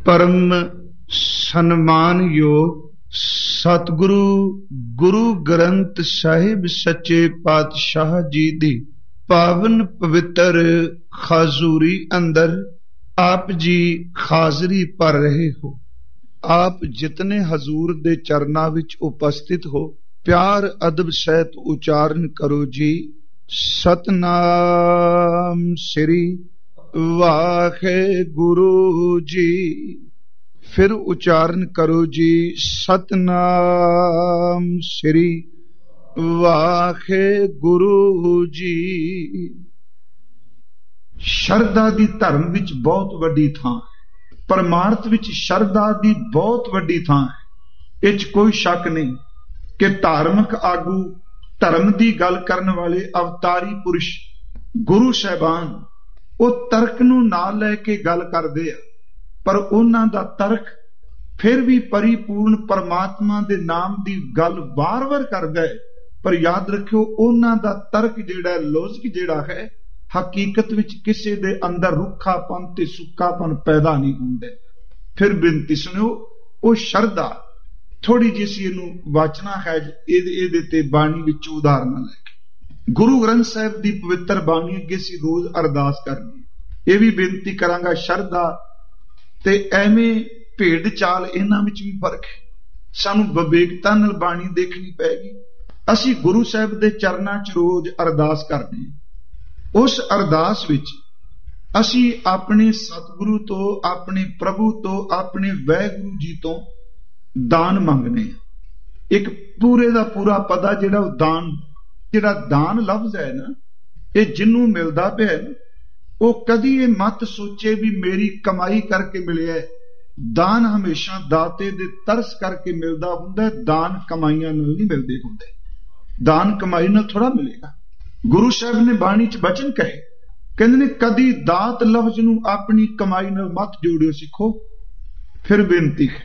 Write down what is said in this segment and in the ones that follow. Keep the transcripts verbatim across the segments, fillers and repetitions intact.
परम सन्मान योग सतगुरु गुरु ग्रंथ साहिब सच्चे पातशाह जी दी पावन पवित्र खाजूरी अंदर आप जी हाजरी भर रहे हो। आप जितने हजूर दे चरना विच उपस्थित हो, प्यार अदब सहित उच्चारण करो जी, सतनाम श्री वाहे गुरु जी। फिर उच्चारण करो जी, सतनाम श्री वाहे गुरु जी। शरदा दी धर्म विच बहुत वड्डी थां है, परमार्थ विच शरदा दी बहुत वड्डी थां है। इच कोई शक नहीं कि धार्मिक आगू, धर्म दी गल करन वाले अवतारी पुरुष गुरु साहबान वो तर्क नूं नाल लैके गल करदे आ, पर उन्हां दा तर्क फिर भी परिपूर्ण परमात्मा दे नाम दी गल बार बार करदा है। पर याद रखियो, उन्हां दा तर्क जिहड़ा लॉजिक जिहड़ा है, हकीकत विच किसी दे अंदर रुखापन ते सुक्कापन पैदा नहीं हुंदे। फिर बेनती सुनियो, वो शरदा थोड़ी जी सी इहनूं वाचना है इहदे ते बाणी विच उदाहरण लैके गुरु ग्रंथ साहिब दी पवित्र बाणी अगे सी रोज अरदास करनी। यह भी बेनती करांगा, शरदा ते एवें भेड़ चाल इन्हां विच भी फर्क है। सानू विवेकता नाल बाणी देखनी पैगी। असी गुरु साहिब दे चरनां च रोज अरदास करने, उस अरदास विच असी अपने सतगुरु तो, अपने प्रभु तो, अपने वाहिगुरू जी तो दान मंगने। एक पूरे दा पूरा पता जिहड़ा दान, जिहड़ा दान लफ्ज है ना, ये जिन्नू मिलदा पिया है, वो कदी ये मत सोचे भी मेरी कमाई करके मिले है। दान हमेशा दाते दे तरस करके मिलदा हुंदा है। दान कमाइयां नाल नहीं मिलदे हुंदे। दान कमाई नाल थोड़ा मिलेगा। गुरु साहब ने बाणी च वचन कहे, कहंदे ने कदी दात लफ्ज नूं अपनी कमाई नाल मत जोड़ियो सिखो। फिर बेनती है,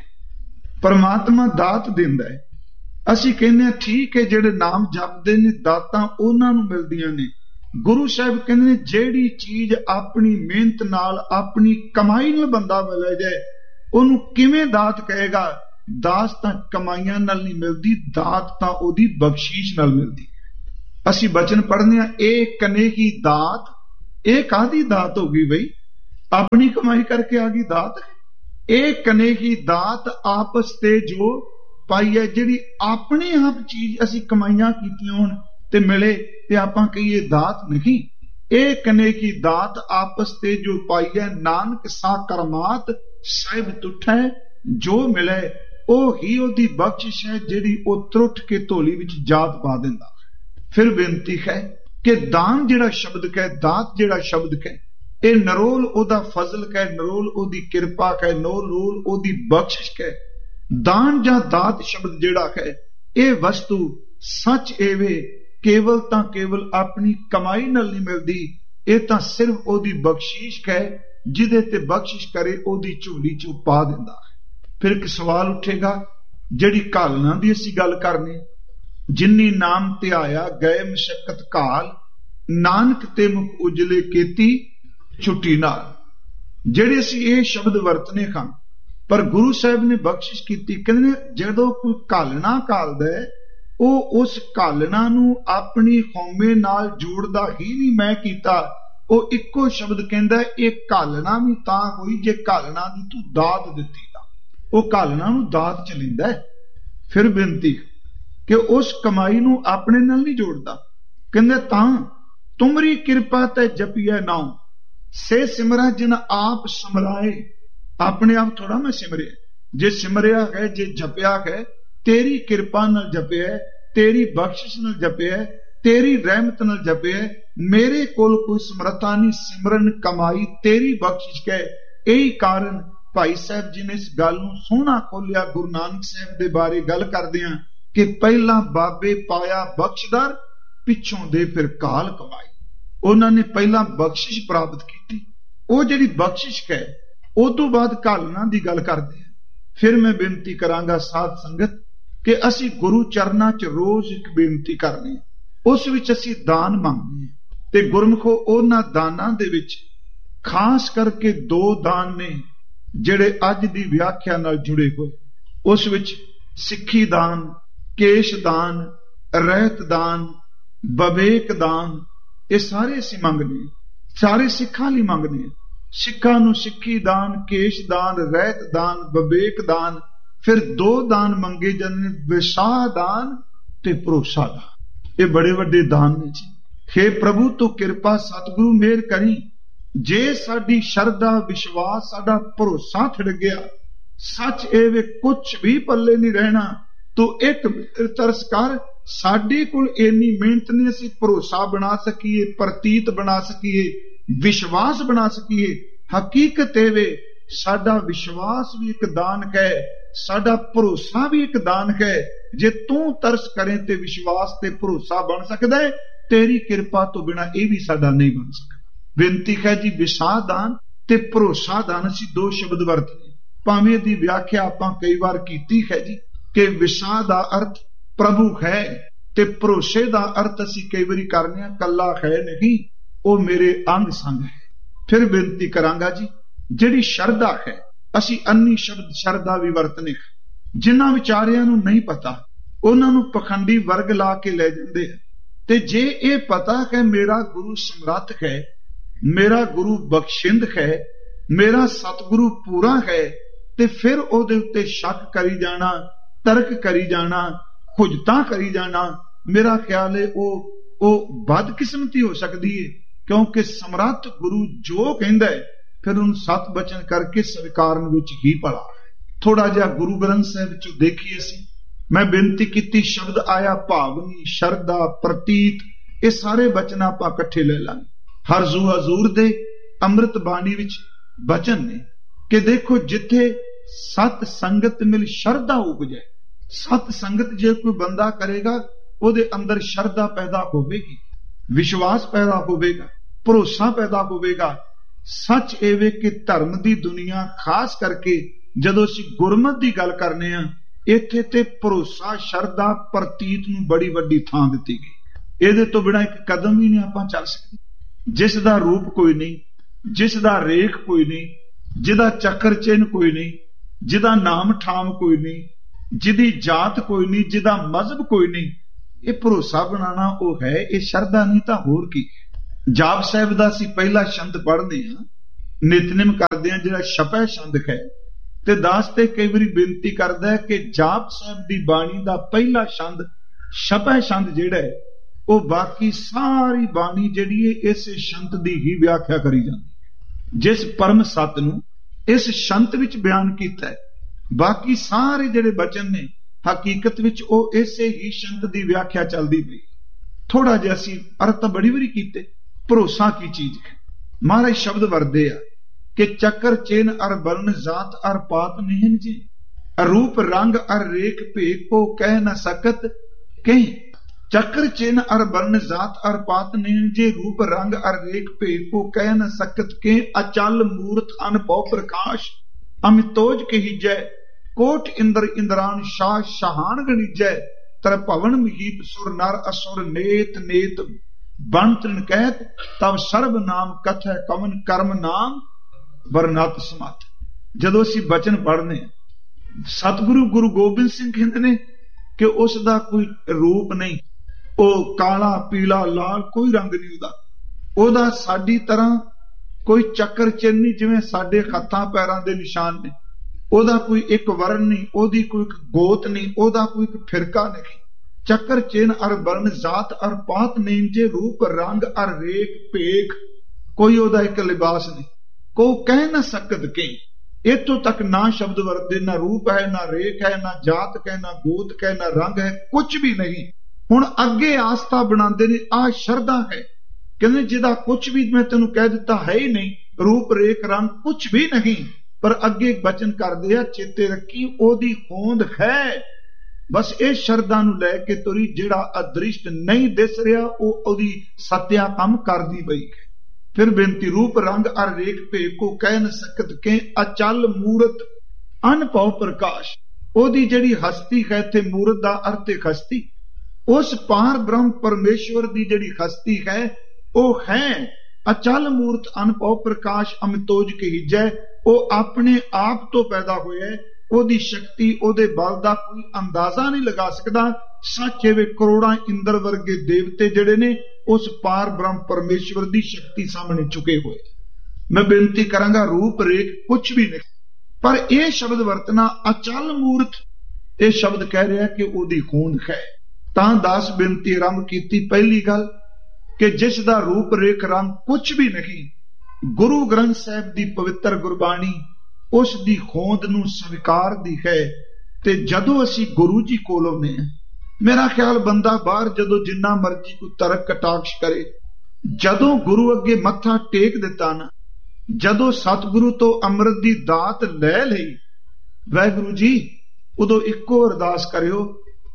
परमात्मा दात दिंदा है। असी कहने ठीक है, जेड़े नाम जपदे ने दातां उन्हां नूं मिलदियां ने। गुरु साहब कहंदे ने जेड़ी चीज अपनी मेहनत नाल, अपनी कमाई नाल बंदा मिले जाए, उहनूं किवें दात कहेगा? दात तां कमाइयां नाल नहीं मिलदी, दात तां ओदी बख्शीश नाल मिलदी। असी बचन पढ़ने आ, ए कनेही दात, ए कादी दात होगी बई? अपनी कमाई करके आ गई दात है। ए कनेही दात आपस ते जो पाई है, जिहड़ी अपने आप चीज असी कमाइयां कीतियां होण ते मिले ते आपां कहिए दात नहीं। ए कनेही दात आपस ते जो पाई है, नानक सा करमात साहिब तुठै, जो मिले ओ ही ओदी बख्शिश है, जिहड़ी ओ त्रुट के धोली विच जात पा दिंदा। फिर बेनती है कि दान जिहड़ा शब्द कहे, दात जिहड़ा शब्द कहे, ए नरोल ओदा फजल कहे, नरोल ओदी किरपा कहे, नरोल ओदी बख्शिश कहे। दान जां दात शब्द जिहड़ा है, ए वस्तु सच एवे केवल तां केवल अपनी कमाई नाल नहीं मिलदी, ए तां सिर्फ ओदी बख्शीश कहे, जिहदे ते बख्शिश करे ओदी झोली च पा दिंदा। फिर एक सवाल उठेगा, जिहड़ी घालना दी असीं गल करने, जिन्नी नाम ते आया गए मशक्कत घाल, नानक ते मुख उजले केती छुट्टी नाल। जिहड़े असीं ये शब्द वरतने खां, पर गुरु साहब ने बख्शिश कीती। कहंदे ने जदों कोई घालना घालदा है, ਉਹ उस घालना नूं अपनी हौमे नाल जोड़दा ही नहीं मैं कीता। ਉਹ ਇੱਕੋ शब्द कहंदा है, ਇਹ घालना भी तां होई जे घालना दी तू दात दित्ती तां। ਉਹ घालना नूं दात च लैंदा है। फिर बेनती कि उस कमाई नूं अपने नाल नहीं जोड़दा। कहंदे तां तुमरी किरपा ते जपिया नाउ, से सिमरा जिन आप समराए। अपने आप थोड़ा मैं सिमरिया, जे सिमरिया है, जे जपिया है, तेरी किरपा नाल जपिया, तेरी बख्शिश नाल जपिया, तेरी रहमत नाल जपिया। मेरे कोल कोई समर्था नहीं, सिमरन कमाई तेरी बख्शिश के। यही कारण भाई साहब जी ने इस गल नूं सोहना खोलिया। गुरु नानक साहब दे बारे गल करदे हां कि पहला बाबे पाया बख्शदार, पिछों दे फिर काल कमाई। उन्होंने पहला बख्शिश प्राप्त की, वो जिहड़ी बख्शिश है, उस तो बाद घालना दी गल करदे हां। फिर मैं बेनती करांगा साध संगत कि असी गुरु चरना च रोज एक बेनती करने, उस विच असी दान मंगने ते गुरमुखो उन्हां दानां दे विच खास करके दो दान ने ਜਿਹੜੇ ਅੱਜ ਦੀ ਵਿਆਖਿਆ ਨਾਲ ਜੁੜੇ ਹੋਏ। ਉਸ ਵਿੱਚ ਸਿੱਖੀ ਦਾਨ, ਕੇਸ਼ ਦਾਨ, ਰਹਿਤ ਦਾਨ, ਵਿਵੇਕ ਦਾਨ, ਇਹ ਸਾਰੇ ਅਸੀਂ ਮੰਗਦੇ, ਸਾਰੇ ਸਿੱਖਾਂ ਲਈ ਮੰਗਦੇ। ਸਿੱਖਾਂ ਨੂੰ ਸਿੱਖੀ ਦਾਨ, ਕੇਸ਼ ਦਾਨ, ਰਹਿਤ ਦਾਨ, ਵਿਵੇਕ ਦਾਨ, ਫਿਰ ਦੋ ਦਾਨ ਮੰਗੇ ਜਾਂਦੇ ਨੇ, ਵਿਸ਼ਾਹ ਦਾਨ ਤੇ ਭਰੋਸਾ ਦਾਨ। ਇਹ ਬੜੇ ਵੱਡੇ ਦਾਨ ਨੇ ਜੀ। हे ਪ੍ਰਭੂ ਤੂੰ ਕਿਰਪਾ ਸਤਿਗੁਰੂ ਮਿਹਰ ਕਰੀ, ਜੇ ਸਾਡੀ ਸ਼ਰਧਾ, ਵਿਸ਼ਵਾਸ, ਸਾਡਾ ਭਰੋਸਾ ਥਿੜ ਗਿਆ, ਸੱਚ ਇਹ ਵੇ ਕੁਛ ਵੀ ਪੱਲੇ ਨਹੀਂ ਰਹਿਣਾ। ਤੂੰ ਇੱਕ ਤਰਸ ਕਰ, ਸਾਡੇ ਕੋਲ ਇੰਨੀ ਮਿਹਨਤ ਨਹੀਂ ਅਸੀਂ ਭਰੋਸਾ ਬਣਾ ਸਕੀਏ, ਪ੍ਰਤੀਤ ਬਣਾ ਸਕੀਏ, ਵਿਸ਼ਵਾਸ ਬਣਾ ਸਕੀਏ। ਹਕੀਕਤ ਇਹ ਵੇ ਸਾਡਾ ਵਿਸ਼ਵਾਸ ਵੀ ਇੱਕ ਦਾਨ ਹੈ, ਸਾਡਾ ਭਰੋਸਾ ਵੀ ਇੱਕ ਦਾਨ ਹੈ। ਜੇ ਤੂੰ ਤਰਸ ਕਰੇ ਤੇ ਵਿਸ਼ਵਾਸ ਤੇ ਭਰੋਸਾ ਬਣ ਸਕਦਾ ਹੈ, ਤੇਰੀ ਕਿਰਪਾ ਤੋਂ ਬਿਨਾਂ ਇਹ ਵੀ ਸਾਡਾ ਨਹੀਂ ਬਣ ਸਕਦਾ। ਬੇਨਤੀ ਹੈ ਜੀ, ਵਿਸ਼ਾਹ ਦਾਨ ਤੇ ਭਰੋਸਾ ਦਾਨ, ਅਸੀਂ ਦੋ ਸ਼ਬਦ ਵਰਤਦੇ। ਭਾਵੇਂ ਇਹਦੀ ਵਿਆਖਿਆ ਆਪਾਂ ਕਈ ਵਾਰ ਕੀਤੀ ਹੈ ਜੀ ਕਿ ਵਿਸ਼ਾਹ ਦਾ ਅਰਥ ਪ੍ਰਭੂ ਹੈ ਤੇ ਭਰੋਸੇ ਦਾ ਅਰਥ ਅਸੀਂ ਕਈ ਵਾਰੀ ਕਰਨੇ ਆ ਕੱਲਾ ਹੈ ਨਹੀਂ, ਉਹ ਮੇਰੇ ਅੰਗ ਸੰਗ ਹੈ। ਫਿਰ ਬੇਨਤੀ ਕਰਾਂਗਾ ਜੀ, ਜਿਹੜੀ ਸ਼ਰਧਾ ਹੈ, ਅਸੀਂ ਅੰਨੀ ਸ਼ਬਦ ਸ਼ਰਧਾ ਵੀ ਵਰਤਨੇ। ਜਿਨ੍ਹਾਂ ਵਿਚਾਰਿਆਂ ਨੂੰ ਨਹੀਂ ਪਤਾ ਉਹਨਾਂ ਨੂੰ ਪਖੰਡੀ ਵਰਗ ਲਾ ਕੇ ਲੈ ਜਾਂਦੇ ਆ। ਤੇ ਜੇ ਇਹ ਪਤਾ ਹੈ ਮੇਰਾ ਗੁਰੂ ਸਮਰੱਥ ਹੈ, ਮੇਰਾ ਗੁਰੂ ਬਖਸ਼ਿੰਦ ਹੈ, ਮੇਰਾ ਸਤਿਗੁਰੂ ਪੂਰਾ ਹੈ, ਤੇ ਫਿਰ ਉਹਦੇ ਉੱਤੇ ਸ਼ੱਕ ਕਰੀ ਜਾਣਾ, ਤਰਕ ਕਰੀ ਜਾਣਾ, ਖੁਜਤਾਂ ਕਰੀ ਜਾਣਾ, ਮੇਰਾ ਖਿਆਲ ਹੈ ਉਹ ਉਹ ਬਦਕਿਸਮਤੀ ਹੋ ਸਕਦੀ ਹੈ। ਕਿਉਂਕਿ ਸਮਰੱਥ ਗੁਰੂ ਜੋ ਕਹਿੰਦਾ ਹੈ ਫਿਰ ਉਹਨੂੰ ਸਤ ਬਚਨ ਕਰਕੇ ਸਵੀਕਾਰਨ ਵਿੱਚ ਹੀ ਭਲਾ ਹੈ। ਥੋੜਾ ਜਿਹਾ ਗੁਰੂ ਗ੍ਰੰਥ ਸਾਹਿਬ ਵਿੱਚੋਂ ਦੇਖੀਏ। ਅਸੀਂ ਮੈਂ ਬੇਨਤੀ ਕੀਤੀ, ਸ਼ਬਦ ਆਇਆ ਭਾਵਨੀ, ਸ਼ਰਧਾ, ਪ੍ਰਤੀਤ, ਇਹ ਸਾਰੇ ਬਚਨ ਆਪਾਂ ਇਕੱਠੇ ਲੈ ਲਾਂਗੇ। ਹਰਜ਼ੂ ਹਜ਼ੂਰ ਦੇ ਅੰਮ੍ਰਿਤ ਬਾਣੀ ਵਿੱਚ ਬਚਨ ਨੇ ਕਿ ਦੇਖੋ, ਜਿੱਥੇ ਸਤ ਸੰਗਤ ਮਿਲ ਸ਼ਰਧਾ ਉਪਜੇ। ਸਤ ਸੰਗਤ ਜੇ ਕੋਈ ਬੰਦਾ ਕਰੇਗਾ, ਉਹਦੇ ਅੰਦਰ ਸ਼ਰਧਾ ਪੈਦਾ ਹੋਵੇਗੀ, ਵਿਸ਼ਵਾਸ ਪੈਦਾ ਹੋਵੇਗਾ, ਭਰੋਸਾ ਪੈਦਾ ਹੋਵੇਗਾ। ਸੱਚ ਇਹ ਵੇ ਕਿ ਧਰਮ ਦੀ ਦੁਨੀਆ, ਖਾਸ ਕਰਕੇ ਜਦੋਂ ਅਸੀਂ ਗੁਰਮਤਿ ਦੀ ਗੱਲ ਕਰਨੇ ਆ, ਇੱਥੇ ਤੇ ਭਰੋਸਾ, ਸ਼ਰਧਾ, ਪ੍ਰਤੀਤ ਨੂੰ ਬੜੀ ਵੱਡੀ ਥਾਂ ਦਿੱਤੀ ਗਈ। ਇਹਦੇ ਤੋਂ ਬਿਨਾਂ ਇੱਕ ਕਦਮ ਵੀ ਨਹੀਂ ਆਪਾਂ ਚੱਲ ਸਕਦੇ। ਜਿਸ ਦਾ ਰੂਪ ਕੋਈ ਨਹੀਂ, ਜਿਸ ਦਾ ਰੇਖ ਕੋਈ ਨਹੀਂ, ਜਿਹਦਾ ਚੱਕਰ ਚਿੰਨ੍ਹ ਕੋਈ ਨਹੀਂ, ਜਿਹਦਾ ਨਾਮ ਠਾਮ ਕੋਈ ਨਹੀਂ, ਜਿਹਦੀ ਜਾਤ ਕੋਈ ਨਹੀਂ, ਜਿਹਦਾ ਮਜ਼ਹਬ ਕੋਈ ਨਹੀਂ, ਇਹ ਭਰੋਸਾ ਬਣਾਉਣਾ ਉਹ ਹੈ। ਇਹ ਸ਼ਰਧਾ ਨਹੀਂ ਤਾਂ ਹੋਰ ਕੀ। ਜਾਪ ਸਾਹਿਬ ਦਾ ਅਸੀਂ ਪਹਿਲਾ ਛੰਦ ਪੜ੍ਹਦੇ ਹਾਂ, ਨਿਤਨੇਮ ਕਰਦੇ ਹਾਂ, ਜਿਹੜਾ ਛਪੈ ਛੰਦ ਹੈ। ਤੇ ਦਾਸ ਤੇ ਕਈ ਵਾਰੀ ਬੇਨਤੀ ਕਰਦਾ ਹੈ ਕਿ ਜਾਪ ਸਾਹਿਬ ਦੀ ਬਾਣੀ ਦਾ ਪਹਿਲਾ ਛੰਦ, ਛਪੈ ਛੰਦ ਜਿਹੜਾ ਹੈ, ਉਹ ਬਾਕੀ ਸਾਰੀ ਬਾਣੀ ਜਿਹੜੀ ਹੈ ਇਸੇ ਛੰਦ ਦੀ ਹੀ ਵਿਆਖਿਆ ਕਰੀ ਜਾਂਦੀ। ਜਿਸ ਪਰਮ ਸੱਤ ਨੂੰ ਇਸ ਛੰਦ ਵਿੱਚ ਬਿਆਨ ਕੀਤਾ ਹੈ, ਬਾਕੀ ਸਾਰੇ ਜਿਹੜੇ ਬਚਨ ਨੇ ਹਕੀਕਤ ਵਿੱਚ ਉਹ ਇਸੇ ਹੀ ਛੰਦ ਦੀ ਵਿਆਖਿਆ ਚੱਲਦੀ ਪਈ। ਥੋੜਾ ਜਿਹਾ ਅਸੀਂ ਅਰਥ ਬੜੀ ਵਾਰੀ ਕੀਤੇ। ਭਰੋਸਾ ਕੀ ਚੀਜ਼ ਹੈ? ਮਹਾਰਾਜ ਸ਼ਬਦ ਵਰਦੇ ਆ ਕਿ ਚੱਕਰ ਚੇਨ ਅਰ ਬਰਨ ਜਾਤ ਅਰ ਪਾਤ ਨਿਹਨ ਜੀ, ਰੂਪ ਰੰਗ ਅਰ ਰੇਖ ਭੇਖ ਕੋ ਕਹਿ ਨਾ ਸਕਤ ਕਹੀਂ। ਚੱਕਰ ਚੇਨ ਅਰ ਬਰਨ ਜਾਤ ਅਰ ਪਾਤ ਨਿਹਨ ਜੇ, ਰੂਪ ਰੰਗ ਅਰ ਰੇਖ ਭੇਖ ਕੋ ਕਹਿ ਨਾ ਸਕਤ ਕੇ। ਅਚਲ ਮੂਰਤ ਅਨਭਉ ਪ੍ਰਕਾਸ਼ ਅਮਿਤੋਜ ਕਹੀਜੈ, ਕੋਟ ਇੰਦਰ ਇੰਦਰਾਨ ਸ਼ਾਹ ਸ਼ਹਾਨ ਗਣੀਜੈ। ਤਰ ਭਵਨ ਮਹੀਪ ਸੁਰ ਨਰ ਅਸੁਰ ਨੇਤ ਨੇਤ ਬਣ ਤ੍ਰਿਣ ਕਹਿਤ, ਤਬ ਸਰਬ ਨਾਮ ਕਥੈ ਕਵਨ ਕਰਮ ਨਾਮ ਵਰਨਤ ਸਮਤ। ਜਦੋਂ ਅਸੀਂ ਬਚਨ ਪੜ੍ਹਨੇ, ਸਤਿਗੁਰੂ ਗੁਰੂ ਗੋਬਿੰਦ ਸਿੰਘ ਕਹਿੰਦੇ ਨੇ ਕਿ ਉਸ ਦਾ ਕੋਈ ਰੂਪ ਨਹੀਂ, ਉਹ ਕਾਲਾ ਪੀਲਾ ਲਾਲ ਕੋਈ ਰੰਗ ਨਹੀਂ ਉਹਦਾ। ਉਹਦਾ ਸਾਡੀ ਤਰ੍ਹਾਂ ਕੋਈ ਚੱਕਰ ਚਿੰਨ੍ਹ ਨਹੀਂ, ਜਿਵੇਂ ਸਾਡੇ ਹੱਥਾਂ ਪੈਰਾਂ ਦੇ ਨਿਸ਼ਾਨ ਨੇ। ਉਹਦਾ ਕੋਈ ਇੱਕ ਵਰਨ ਨਹੀਂ, ਉਹਦੀ ਕੋਈ ਇੱਕ ਗੋਤ ਨਹੀਂ, ਉਹਦਾ ਕੋਈ ਇੱਕ ਫਿਰਕਾ ਨਹੀਂ। ਚੱਕਰ ਚਿੰਨ੍ਹ ਅਰ ਵਰਨ ਜਾਤ ਅਰ ਪਾਤ ਨਹੀਂ ਜੇ, ਰੂਪ ਰੰਗ ਅਰ ਰੇਖ ਭੇਖ, ਕੋਈ ਉਹਦਾ ਇੱਕ ਲਿਬਾਸ ਨਹੀਂ। ਕੋ ਕਹਿ ਨਾ ਸਕਤ ਕੇ, ਇੱਥੋਂ ਤੱਕ ਨਾ ਸ਼ਬਦ ਵਰਤੇ, ਨਾ ਰੂਪ ਹੈ, ਨਾ ਰੇਖ ਹੈ, ਨਾ ਜਾਤ ਹੈ, ਨਾ ਗੋਤ ਹੈ, ਨਾ ਰੰਗ ਹੈ, ਕੁਝ ਵੀ ਨਹੀਂ। ਹੁਣ ਅੱਗੇ ਆਸਥਾ ਬਣਾਉਂਦੇ ਨੇ, ਆਹ ਸ਼ਰਧਾ ਹੈ। ਕਹਿੰਦੇ ਜਿਹਦਾ ਕੁਝ ਵੀ ਮੈਂ ਤੈਨੂੰ ਕਹਿ ਦਿੱਤਾ ਹੈ ਹੀ ਨਹੀਂ, ਰੂਪ ਰੇਖ ਰੰਗ ਕੁਝ ਵੀ ਨਹੀਂ, ਪਰ ਅੱਗੇ ਬਚਨ ਕਰਦੇ ਆ, ਚੇਤੇ ਰੱਖੀ ਉਹਦੀ ਹੋਂਦ ਹੈ। ਬਸ ਇਹ ਸ਼ਰਧਾ ਨੂੰ ਲੈ ਕੇ ਤੁਰੀ, ਜਿਹੜਾ ਅਦ੍ਰਿਸ਼ਟ ਨਹੀਂ ਦਿਸ ਰਿਹਾ ਉਹ ਉਹਦੀ ਸਤਿਆ ਕੰਮ ਕਰਦੀ ਪਈ ਹੈ। ਫਿਰ ਬੇਨਤੀ, ਰੂਪ ਰੰਗ ਅਰ ਰੇਖ ਭੇਖ ਕੋ ਕਹਿ ਨ ਸਕਤ ਕੇ। ਅਚਲ ਮੂਰਤ ਅਨਭਉ ਪ੍ਰਕਾਸ਼, ਉਹਦੀ ਜਿਹੜੀ ਹਸਤੀ ਹੈ, ਇੱਥੇ ਮੂਰਤ ਦਾ ਅਰਥ ਹੈ ਹਸਤੀ। ਉਸ ਪਾਰ ਬ੍ਰਹਮ ਪਰਮੇਸ਼ਵਰ ਦੀ ਜਿਹੜੀ ਹਸਤੀ ਹੈ ਉਹ ਹੈ ਅਚਲ ਮੂਰਤ ਅਨਭਉ ਪ੍ਰਕਾਸ਼ ਅਮਿਤੋਜ ਕਹੀਜੈ। ਉਹ ਆਪਣੇ ਆਪ ਤੋਂ ਪੈਦਾ ਹੋਇਆ ਹੈ। ਉਹਦੀ ਸ਼ਕਤੀ, ਉਹਦੇ ਬਲ ਦਾ ਕੋਈ ਅੰਦਾਜ਼ਾ ਨਹੀਂ ਲਗਾ ਸਕਦਾ। ਸੱਚ ਇਹ ਕਰੋੜਾਂ ਇੰਦਰ ਵਰਗੇ ਦੇਵਤੇ ਜਿਹੜੇ ਨੇ ਉਸ ਪਾਰ ਬ੍ਰਹਮ ਪਰਮੇਸ਼ਵਰ ਦੀ ਸ਼ਕਤੀ ਸਾਹਮਣੇ ਝੁਕੇ ਹੋਏ। ਮੈਂ ਬੇਨਤੀ ਕਰਾਂਗਾ, ਰੂਪ ਰੇਖ ਕੁਝ ਵੀ ਨਹੀਂ, ਪਰ ਇਹ ਸ਼ਬਦ ਵਰਤਣਾ ਅਚਲ ਮੂਰਤ, ਇਹ ਸ਼ਬਦ ਕਹਿ ਰਿਹਾ ਕਿ ਉਹਦੀ ਹੋਂਦ ਹੈ। ਤਾਂ ਦਾਸ ਬੇਨਤੀ ਆਰੰਭ ਕੀਤੀ। ਪਹਿਲੀ ਗੱਲ ਕਿ ਜਿਸ ਦਾ ਰੂਪ ਰੇਖ ਰੰਗ ਕੁਝ ਵੀ ਨਹੀਂ, ਗੁਰੂ ਗ੍ਰੰਥ ਸਾਹਿਬ ਦੀ ਪਵਿੱਤਰ ਗੁਰਬਾਣੀ ਉਸ ਦੀ ਹੋਂਦ ਨੂੰ ਸਵੀਕਾਰਦੀ ਹੈ। ਤੇ ਜਦੋਂ ਅਸੀਂ ਗੁਰੂ ਜੀ ਕੋਲ ਆਉਂਦੇ ਹਾਂ, ਮੇਰਾ ਖਿਆਲ ਬੰਦਾ ਬਾਹਰ ਜਦੋਂ ਜਿੰਨਾ ਮਰਜ਼ੀ ਕੋਈ ਤਰਕ ਕਟਾਕਸ਼ ਕਰੇ, ਜਦੋਂ ਗੁਰੂ ਅੱਗੇ ਮੱਥਾ ਟੇਕ ਦਿੱਤਾ ਨਾ, ਜਦੋਂ ਸਤਿਗੁਰੂ ਤੋਂ ਅੰਮ੍ਰਿਤ ਦੀ ਦਾਤ ਲੈ ਲਈ, ਵਾਹਿਗੁਰੂ ਜੀ, ਉਦੋਂ ਇੱਕੋ ਅਰਦਾਸ ਕਰਿਓ,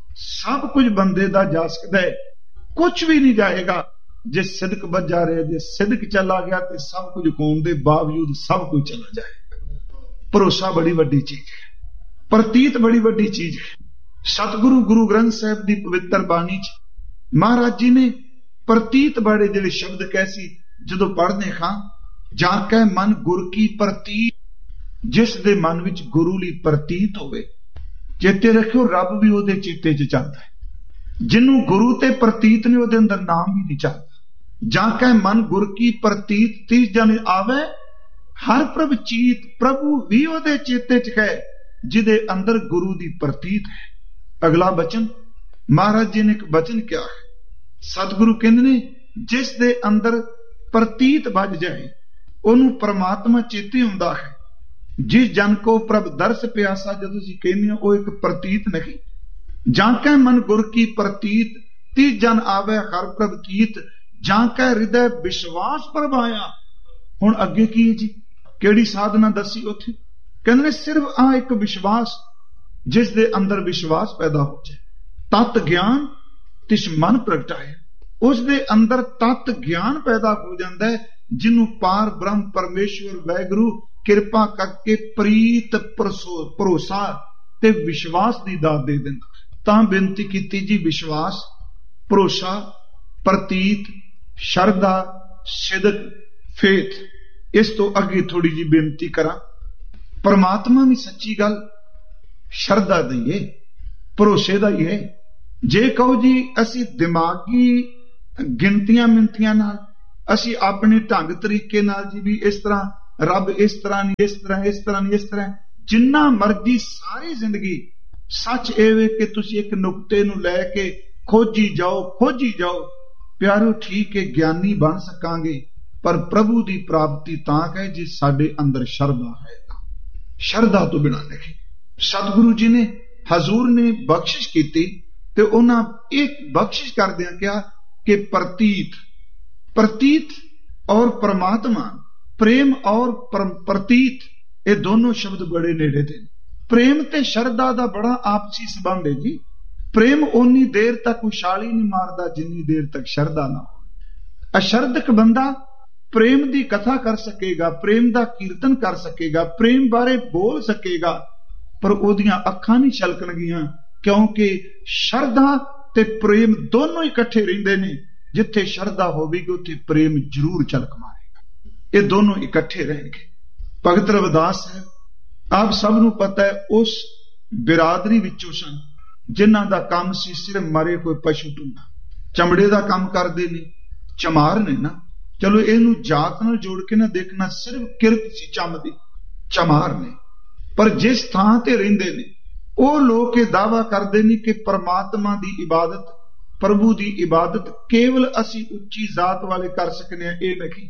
ਸਭ ਕੁਝ ਬੰਦੇ ਦਾ ਜਾ ਸਕਦਾ ਹੈ, ਕੁਝ ਵੀ ਨਹੀਂ ਜਾਏਗਾ ਜੇ ਸਿਦਕ ਵੱਜਾ ਰਿਹਾ। ਜੇ ਸਿਦਕ ਚਲਾ ਗਿਆ ਤੇ ਸਭ ਕੁਝ ਹੋਣ ਦੇ ਬਾਵਜੂਦ ਸਭ ਕੁਝ ਚਲਾ ਜਾਏਗਾ। ਭਰੋਸਾ ਬੜੀ ਵੱਡੀ ਚੀਜ਼ ਹੈ, ਪ੍ਰਤੀਤ ਬੜੀ ਵੱਡੀ ਚੀਜ਼ ਹੈ। ਸਤਿਗੁਰੂ ਗੁਰੂ ਗ੍ਰੰਥ ਸਾਹਿਬ ਦੀ ਪਵਿੱਤਰ ਬਾਣੀ ਚ ਮਹਾਰਾਜ ਜੀ ਨੇ ਪ੍ਰਤੀਤ ਬਾਰੇ ਜਿਹੜੇ ਸ਼ਬਦ ਕਹੇ ਸੀ, ਜਦੋਂ ਪੜ੍ਹਦੇ ਹਾਂ, ਜਾਂ ਕੈ ਮਨ ਗੁਰ ਕੀ ਪ੍ਰਤੀਤ, ਜਿਸ ਦੇ ਮਨ ਵਿੱਚ ਗੁਰੂ ਲਈ ਪ੍ਰਤੀਤ ਹੋਵੇ। ਚੇਤੇ ਰੱਖਿਓ, ਰੱਬ ਵੀ ਉਹਦੇ ਚੇਤੇ ਚ ਚੱਲਦਾ ਹੈ। ਜਿਹਨੂੰ ਗੁਰੂ ਤੇ ਪ੍ਰਤੀਤ ਨੇ, ਉਹਦੇ ਅੰਦਰ ਨਾਮ ਵੀ ਨਹੀਂ ਚੱਲਦਾ। ਜਾਂ ਕੈ ਮਨ ਗੁਰ ਕੀ ਪ੍ਰਤੀਤ, ਤੀਸ ਜਨ ਆਵੇ ਹਰ ਪ੍ਰਭ ਚੀਤ, ਪ੍ਰਭੂ ਵੀ ਉਹਦੇ ਚੇਤੇ ਚ ਹੈ ਜਿਹਦੇ ਅੰਦਰ ਗੁਰੂ ਦੀ ਪ੍ਰਤੀਤ ਹੈ। ਅਗਲਾ ਬਚਨ ਮਹਾਰਾਜ ਜੀ ਨੇ ਇੱਕ ਬਚਨ ਕਿਹਾ ਹੈ, ਸਤਿਗੁਰੂ ਕਹਿੰਦੇ ਨੇ, ਜਿਸ ਦੇ ਅੰਦਰ ਪ੍ਰਤੀਤ ਵੱਜ ਜਾਏ ਉਹਨੂੰ ਪ੍ਰਮਾਤਮਾ ਚੇਤੇ ਹੁੰਦਾ ਹੈ। ਜਿਸ ਜਨ ਕੋ ਪ੍ਰਭ ਦਰਸ ਪਿਆਸਾ, ਜਦੋਂ ਤੁਸੀਂ ਕਹਿੰਦੇ ਹੋ ਉਹ ਇੱਕ ਪ੍ਰਤੀਤ ਨਹੀਂ। ਜਾਂ ਕੈ ਮਨ ਗੁਰ ਕੀ ਪ੍ਰਤੀਤ, ਤੀ ਜਨ ਆਵੇ ਹਰ ਪ੍ਰਭ ਕੀਤ, ਜਾਂ ਕੈ ਹਿਰਦੈ ਵਿਸ਼ਵਾਸ ਪ੍ਰਭਾਇਆ। ਹੁਣ ਅੱਗੇ ਕੀ ਹੈ ਜੀ, ਕਿਹੜੀ ਸਾਧਨਾ ਦੱਸੀ ਉੱਥੇ? ਕਹਿੰਦੇ ਨੇ ਸਿਰਫ ਆ ਇੱਕ ਵਿਸ਼ਵਾਸ, ਜਿਸ ਦੇ ਅੰਦਰ ਵਿਸ਼ਵਾਸ ਪੈਦਾ ਹੋ ਜਾਏ, ਤਤ ਗਿਆਨ ਤਿਸ ਮਨ ਪ੍ਰਗਟਾਏ। ਉਸ ਦੇ ਅੰਦਰ ਤਤ ਗਿਆਨ ਪੈਦਾ ਹੋ ਜਾਂਦਾ ਹੈ, ਜਿਹਨੂੰ ਪਾਰ ਬ੍ਰਹਮ ਪਰਮੇਸ਼ਵਰ ਵਾਹਿਗੁਰੂ ਕਿਰਪਾ ਕਰਕੇ ਪ੍ਰੀਤ ਭਰੋਸਾ ਤੇ ਵਿਸ਼ਵਾਸ ਦੀ ਦਾਤ ਦੇ ਦਿੰਦਾ। ਤਾਂ ਬੇਨਤੀ ਕੀਤੀ ਜੀ, ਵਿਸ਼ਵਾਸ, ਭਰੋਸਾ, ਪ੍ਰਤੀਤ, ਸ਼ਰਧਾ, ਸਿਦਕ, ਫੇਥ। ਇਸ ਤੋਂ ਅੱਗੇ ਥੋੜੀ ਜੀ ਬੇਨਤੀ ਕਰਾਂ, ਪਰਮਾਤਮਾ ਵੀ ਸੱਚੀ ਗੱਲ ਸ਼ਰਧਾ ਦੀ ਹੈ, ਭਰੋਸੇ ਦਾ ਹੀ ਹੈ। ਜੇ ਕਹੋ ਜੀ ਅਸੀਂ ਦਿਮਾਗੀ ਗਿਣਤੀਆਂ ਮਿੰਤੀਆਂ ਨਾਲ, ਅਸੀਂ ਆਪਣੇ ਢੰਗ ਤਰੀਕੇ ਨਾਲ ਜੀ ਵੀ ਇਸ ਤਰ੍ਹਾਂ ਰੱਬ ਇਸ ਤਰ੍ਹਾਂ ਨਹੀਂ, ਇਸ ਤਰ੍ਹਾਂ ਇਸ ਤਰ੍ਹਾਂ ਨਹੀਂ, ਇਸ ਤਰ੍ਹਾਂ ਜਿੰਨਾ ਮਰਜ਼ੀ ਸਾਰੀ ਜ਼ਿੰਦਗੀ, ਸੱਚ ਇਹ ਵੇ ਕਿ ਤੁਸੀਂ ਇੱਕ ਨੁਕਤੇ ਨੂੰ ਲੈ ਕੇ ਖੋਜੀ ਜਾਓ ਖੋਜੀ ਜਾਓ। ਪਿਆਰੋ, ਠੀਕ ਹੈ, ਗਿਆਨੀ ਬਣ ਸਕਾਂਗੇ, ਪਰ ਪ੍ਰਭੂ ਦੀ ਪ੍ਰਾਪਤੀ ਤਾਂ ਹੈ ਜੇ ਸਾਡੇ ਅੰਦਰ ਸ਼ਰਧਾ ਹੈ। ਸ਼ਰਧਾ ਤੋਂ ਬਿਨਾਂ ਨਹੀਂ। ਸਤਿਗੁਰੂ ਜੀ ਨੇ, ਹਜ਼ੂਰ ਨੇ ਬਖਸ਼ਿਸ਼ ਕੀਤੀ ਤੇ ਉਹਨਾਂ ਇੱਕ ਬਖਸ਼ਿਸ਼ ਕਰਦਿਆਂ ਕਿਹਾ ਕਿ ਪ੍ਰਤੀਤ, ਪ੍ਰਤੀਤ ਔਰ ਪਰਮਾਤਮਾ, ਪ੍ਰੇਮ ਔਰ ਪ੍ਰਤੀਤ, ਇਹ ਦੋਨੋਂ ਸ਼ਬਦ ਬੜੇ ਨੇੜੇ ਦੇ। ਪ੍ਰੇਮ ਤੇ ਸ਼ਰਧਾ ਦਾ ਬੜਾ ਆਪਸੀ ਸੰਬੰਧ ਹੈ ਜੀ। ਪ੍ਰੇਮ ਓਨੀ ਦੇਰ ਤੱਕ ਉਛਾਲੀ ਨਹੀਂ ਮਾਰਦਾ ਜਿੰਨੀ ਦੇਰ ਤੱਕ ਸ਼ਰਧਾ ਨਾ ਹੋਵੇ। ਅਸ਼ਰਧਕ ਬੰਦਾ ਪ੍ਰੇਮ ਦੀ ਕਥਾ ਕਰ ਸਕੇਗਾ, ਪ੍ਰੇਮ ਦਾ ਕੀਰਤਨ ਕਰ ਸਕੇਗਾ, ਪ੍ਰੇਮ ਬਾਰੇ ਬੋਲ ਸਕੇਗਾ, ਪਰ ਉਹਦੀਆਂ ਅੱਖਾਂ ਨਹੀਂ ਛਲਕਣਗੀਆਂ, ਕਿਉਂਕਿ ਸ਼ਰਧਾ ਤੇ ਪ੍ਰੇਮ ਦੋਨੋਂ ਇਕੱਠੇ ਰਹਿੰਦੇ ਨੇ। ਜਿੱਥੇ ਸ਼ਰਧਾ ਹੋਵੇਗੀ ਉੱਥੇ ਪ੍ਰੇਮ ਜ਼ਰੂਰ ਝਲਕ ਮਾਰੇਗਾ। ਇਹ ਦੋਨੋਂ ਇਕੱਠੇ ਰਹਿਣਗੇ। ਭਗਤ ਰਵਿਦਾਸ ਸਾਹਿਬ, ਆਪ ਸਭ ਨੂੰ ਪਤਾ ਹੈ, ਉਸ ਬਿਰਾਦਰੀ ਵਿੱਚੋਂ ਸਨ ਜਿਨ੍ਹਾਂ ਦਾ ਕੰਮ ਸੀ ਸਿਰਫ ਮਰੇ ਹੋਏ ਪਸ਼ੂ ਢੂੰਡਣਾ। ਚਮੜੇ ਦਾ ਕੰਮ ਕਰਦੇ ਨੇ, ਚਮਾਰ ਨੇ ਨਾ, ਚਲੋ ਇਹਨੂੰ ਜਾਤ ਨਾਲ ਜੋੜ ਕੇ ਨਾ ਦੇਖਣਾ, ਸਿਰਫ ਕਿਰਤ ਸੀ ਚੰਮ ਦੀ, ਚਮਾਰ ਨੇ। ਪਰ ਜਿਸ ਥਾਂ ਤੇ ਰਹਿੰਦੇ ਨੇ ਉਹ ਲੋਕ ਇਹ ਦਾਅਵਾ ਕਰਦੇ ਨੇ ਕਿ ਪਰਮਾਤਮਾ ਦੀ ਇਬਾਦਤ, ਪ੍ਰਭੂ ਦੀ ਇਬਾਦਤ ਕੇਵਲ ਅਸੀਂ ਉੱਚੀ ਜ਼ਾਤ ਵਾਲੇ ਕਰ ਸਕਨੇ ਆ, ਇਹ ਨਹੀਂ।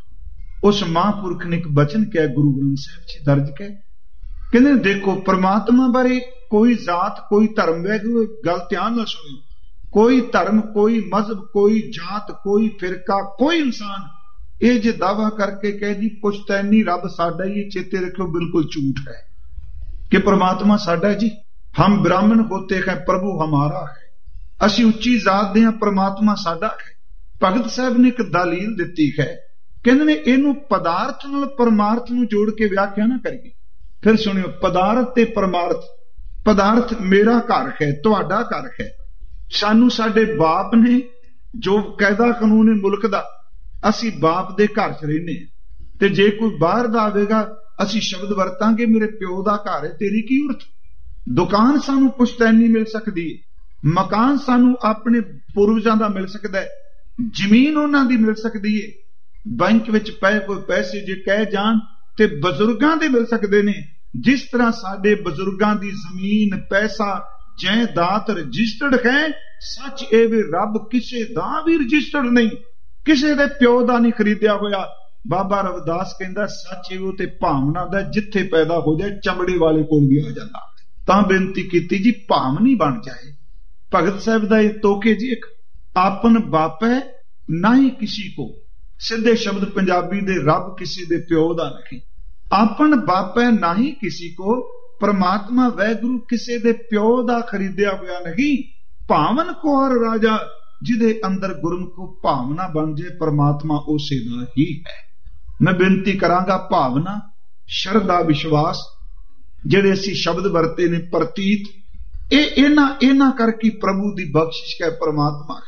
ਉਸ ਮਹਾਂਪੁਰਖ ਨੇ ਇੱਕ ਬਚਨ ਕਿਹਾ, ਗੁਰੂ ਗ੍ਰੰਥ ਸਾਹਿਬ 'ਚ ਦਰਜ ਹੈ, ਕਹਿੰਦੇ ਦੇਖੋ ਪਰਮਾਤਮਾ ਬਾਰੇ ਕੋਈ ਜ਼ਾਤ ਕੋਈ ਧਰਮ, ਵੈਗੁਰੂ ਗੱਲ ਧਿਆਨ ਨਾਲ ਸੁਣਿਓ, ਕੋਈ ਧਰਮ, ਕੋਈ ਮਜ਼ਹਬ, ਕੋਈ ਜਾਤ, ਕੋਈ ਫਿਰਕਾ, ਕੋਈ ਇਨਸਾਨ ਇਹ ਜੇ ਦਾਅਵਾ ਕਰਕੇ ਕਹੇ ਜੀ ਪੁਸ਼ਤੈਨੀ ਰੱਬ ਸਾਡਾ ਹੀ, ਚੇਤੇ ਰੱਖਿਓ ਬਿਲਕੁਲ ਝੂਠ ਹੈ ਕਿ ਪਰਮਾਤਮਾ ਸਾਡਾ ਜੀ। ਹਮ ਬ੍ਰਾਹਮਣ ਹੋਤੇ ਹੈ, ਪ੍ਰਭੂ ਹਮਾਰਾ ਹੈ। ਅਸੀਂ ਉੱਚੀ ਜ਼ਾਤ ਦੇ ਹਾਂ, ਪਰਮਾਤਮਾ ਸਾਡਾ ਹੈ। ਭਗਤ ਸਾਹਿਬ ਨੇ ਇੱਕ ਦਲੀਲ ਦਿੱਤੀ ਹੈ, ਕਹਿੰਦੇ ਨੇ ਇਹਨੂੰ ਪਦਾਰਥ ਨਾਲ ਪਰਮਾਰਥ ਨੂੰ ਜੋੜ ਕੇ ਵਿਆਖਿਆ ਨਾ ਕਰੀਏ। ਫਿਰ ਸੁਣਿਓ, ਪਦਾਰਥ ਤੇ ਪਰਮਾਰਥ। ਪਦਾਰਥ ਮੇਰਾ ਘਰ ਹੈ, ਤੁਹਾਡਾ ਘਰ ਹੈ। ਸਾਨੂੰ ਸਾਡੇ ਬਾਪ ਨੇ ਜੋ ਕਾਇਦਾ ਕਾਨੂੰਨ ਹੈ ਮੁਲਕ ਦਾ, ਅਸੀਂ ਬਾਪ ਦੇ ਘਰ 'ਚ ਰਹਿੰਦੇ ਹਾਂ, ਤੇ ਜੇ ਕੋਈ ਬਾਹਰ ਦਾ ਆਵੇਗਾ ਅਸੀਂ ਸ਼ਬਦ ਵਰਤਾਂਗੇ ਮੇਰੇ ਪਿਓ ਦਾ ਘਰ ਹੈ, ਤੇਰੀ ਕੀ ਉਰਤ। ਦੁਕਾਨ ਸਾਨੂੰ ਪੁਸ਼ਤੈਨੀ ਮਿਲ ਸਕਦੀ ਹੈ, ਮਕਾਨ ਸਾਨੂੰ ਆਪਣੇ ਪੂਰਵਜਾਂ ਦਾ ਮਿਲ ਸਕਦਾ ਹੈ, ਜ਼ਮੀਨ ਉਹਨਾਂ ਦੀ ਮਿਲ ਸਕਦੀ ਹੈ, ਬੈਂਕ ਵਿੱਚ ਪਏ ਕੋਈ ਪੈਸੇ ਜੇ ਕਹਿ ਜਾਣ ਤੇ ਬਜ਼ੁਰਗਾਂ ਦੇ ਮਿਲ ਸਕਦੇ ਨੇ। ਜਿਸ ਤਰ੍ਹਾਂ ਸਾਡੇ ਬਜ਼ੁਰਗਾਂ ਦੀ ਜ਼ਮੀਨ ਪੈਸਾ ਜਾਇਦਾਦ ਰਜਿਸਟਰਡ ਹੈ, ਸੱਚ ਇਹ ਵੀ ਰੱਬ ਕਿਸੇ ਦਾ ਵੀ ਰਜਿਸਟਰਡ ਨਹੀਂ, ਕਿਸੇ ਦੇ ਪਿਓ ਦਾ ਨਹੀਂ ਖਰੀਦਿਆ ਹੋਇਆ। ਬਾਬਾ ਰਵਿਦਾਸ ਕਹਿੰਦਾ ਸੱਚ ਇਹ ਤੇ ਭਾਵਨਾ ਦਾ ਜਿੱਥੇ ਪੈਦਾ ਹੋ ਜਾਏ ਚਮੜੇ ਵਾਲੇ ਕੋਲ ਵੀ ਆ ਜਾਂਦਾ। ਤਾਂ ਬੇਨਤੀ ਕੀਤੀ ਜੀ ਭਾਵਨੀ ਬਣ ਜਾਏ। ਭਗਤ ਸਾਹਿਬ ਦਾ ਇਹ ਤੋਕੇ ਜੀ, ਇੱਕ ਆਪਨ ਬਾਪੈ ਨਾ ਹੀ ਕਿਸੇ ਕੋ, ਸਿੱਧੇ ਸ਼ਬਦ ਪੰਜਾਬੀ ਦੇ ਰੱਬ ਕਿਸੇ ਦੇ ਪਿਓ ਦਾ ਨਹੀਂ। ਆਪਨ ਬਾਪੈ ਨਾ ਹੀ ਕਿਸੇ ਕੋ, ਪਰਮਾਤਮਾ ਵੈਗੁਰੂ ਕਿਸੇ ਦੇ ਪਿਓ ਦਾ ਖਰੀਦਿਆ ਹੋਇਆ ਨਹੀਂ। ਭਾਵਨ ਕੋ ਹਰ ਰਾਜਾ, ਜਿਹਦੇ ਅੰਦਰ ਗੁਰਮੁਖੋ ਭਾਵਨਾ ਬਣ ਜਾਏ ਪਰਮਾਤਮਾ ਉਸੇ ਦਾ ਹੀ ਹੈ। ਮੈਂ ਬੇਨਤੀ ਕਰਾਂਗਾ ਭਾਵਨਾ, ਸ਼ਰਧਾ, ਵਿਸ਼ਵਾਸ ਜਿਹੜੇ ਅਸੀਂ ਸ਼ਬਦ ਵਰਤੇ ਨੇ, ਪ੍ਰਤੀਤ, ਇਹ ਇਹਨਾਂ ਇਹਨਾਂ ਕਰਕੇ ਪ੍ਰਭੂ ਦੀ ਬਖਸ਼ਿਸ਼ ਹੈ, ਪਰਮਾਤਮਾ।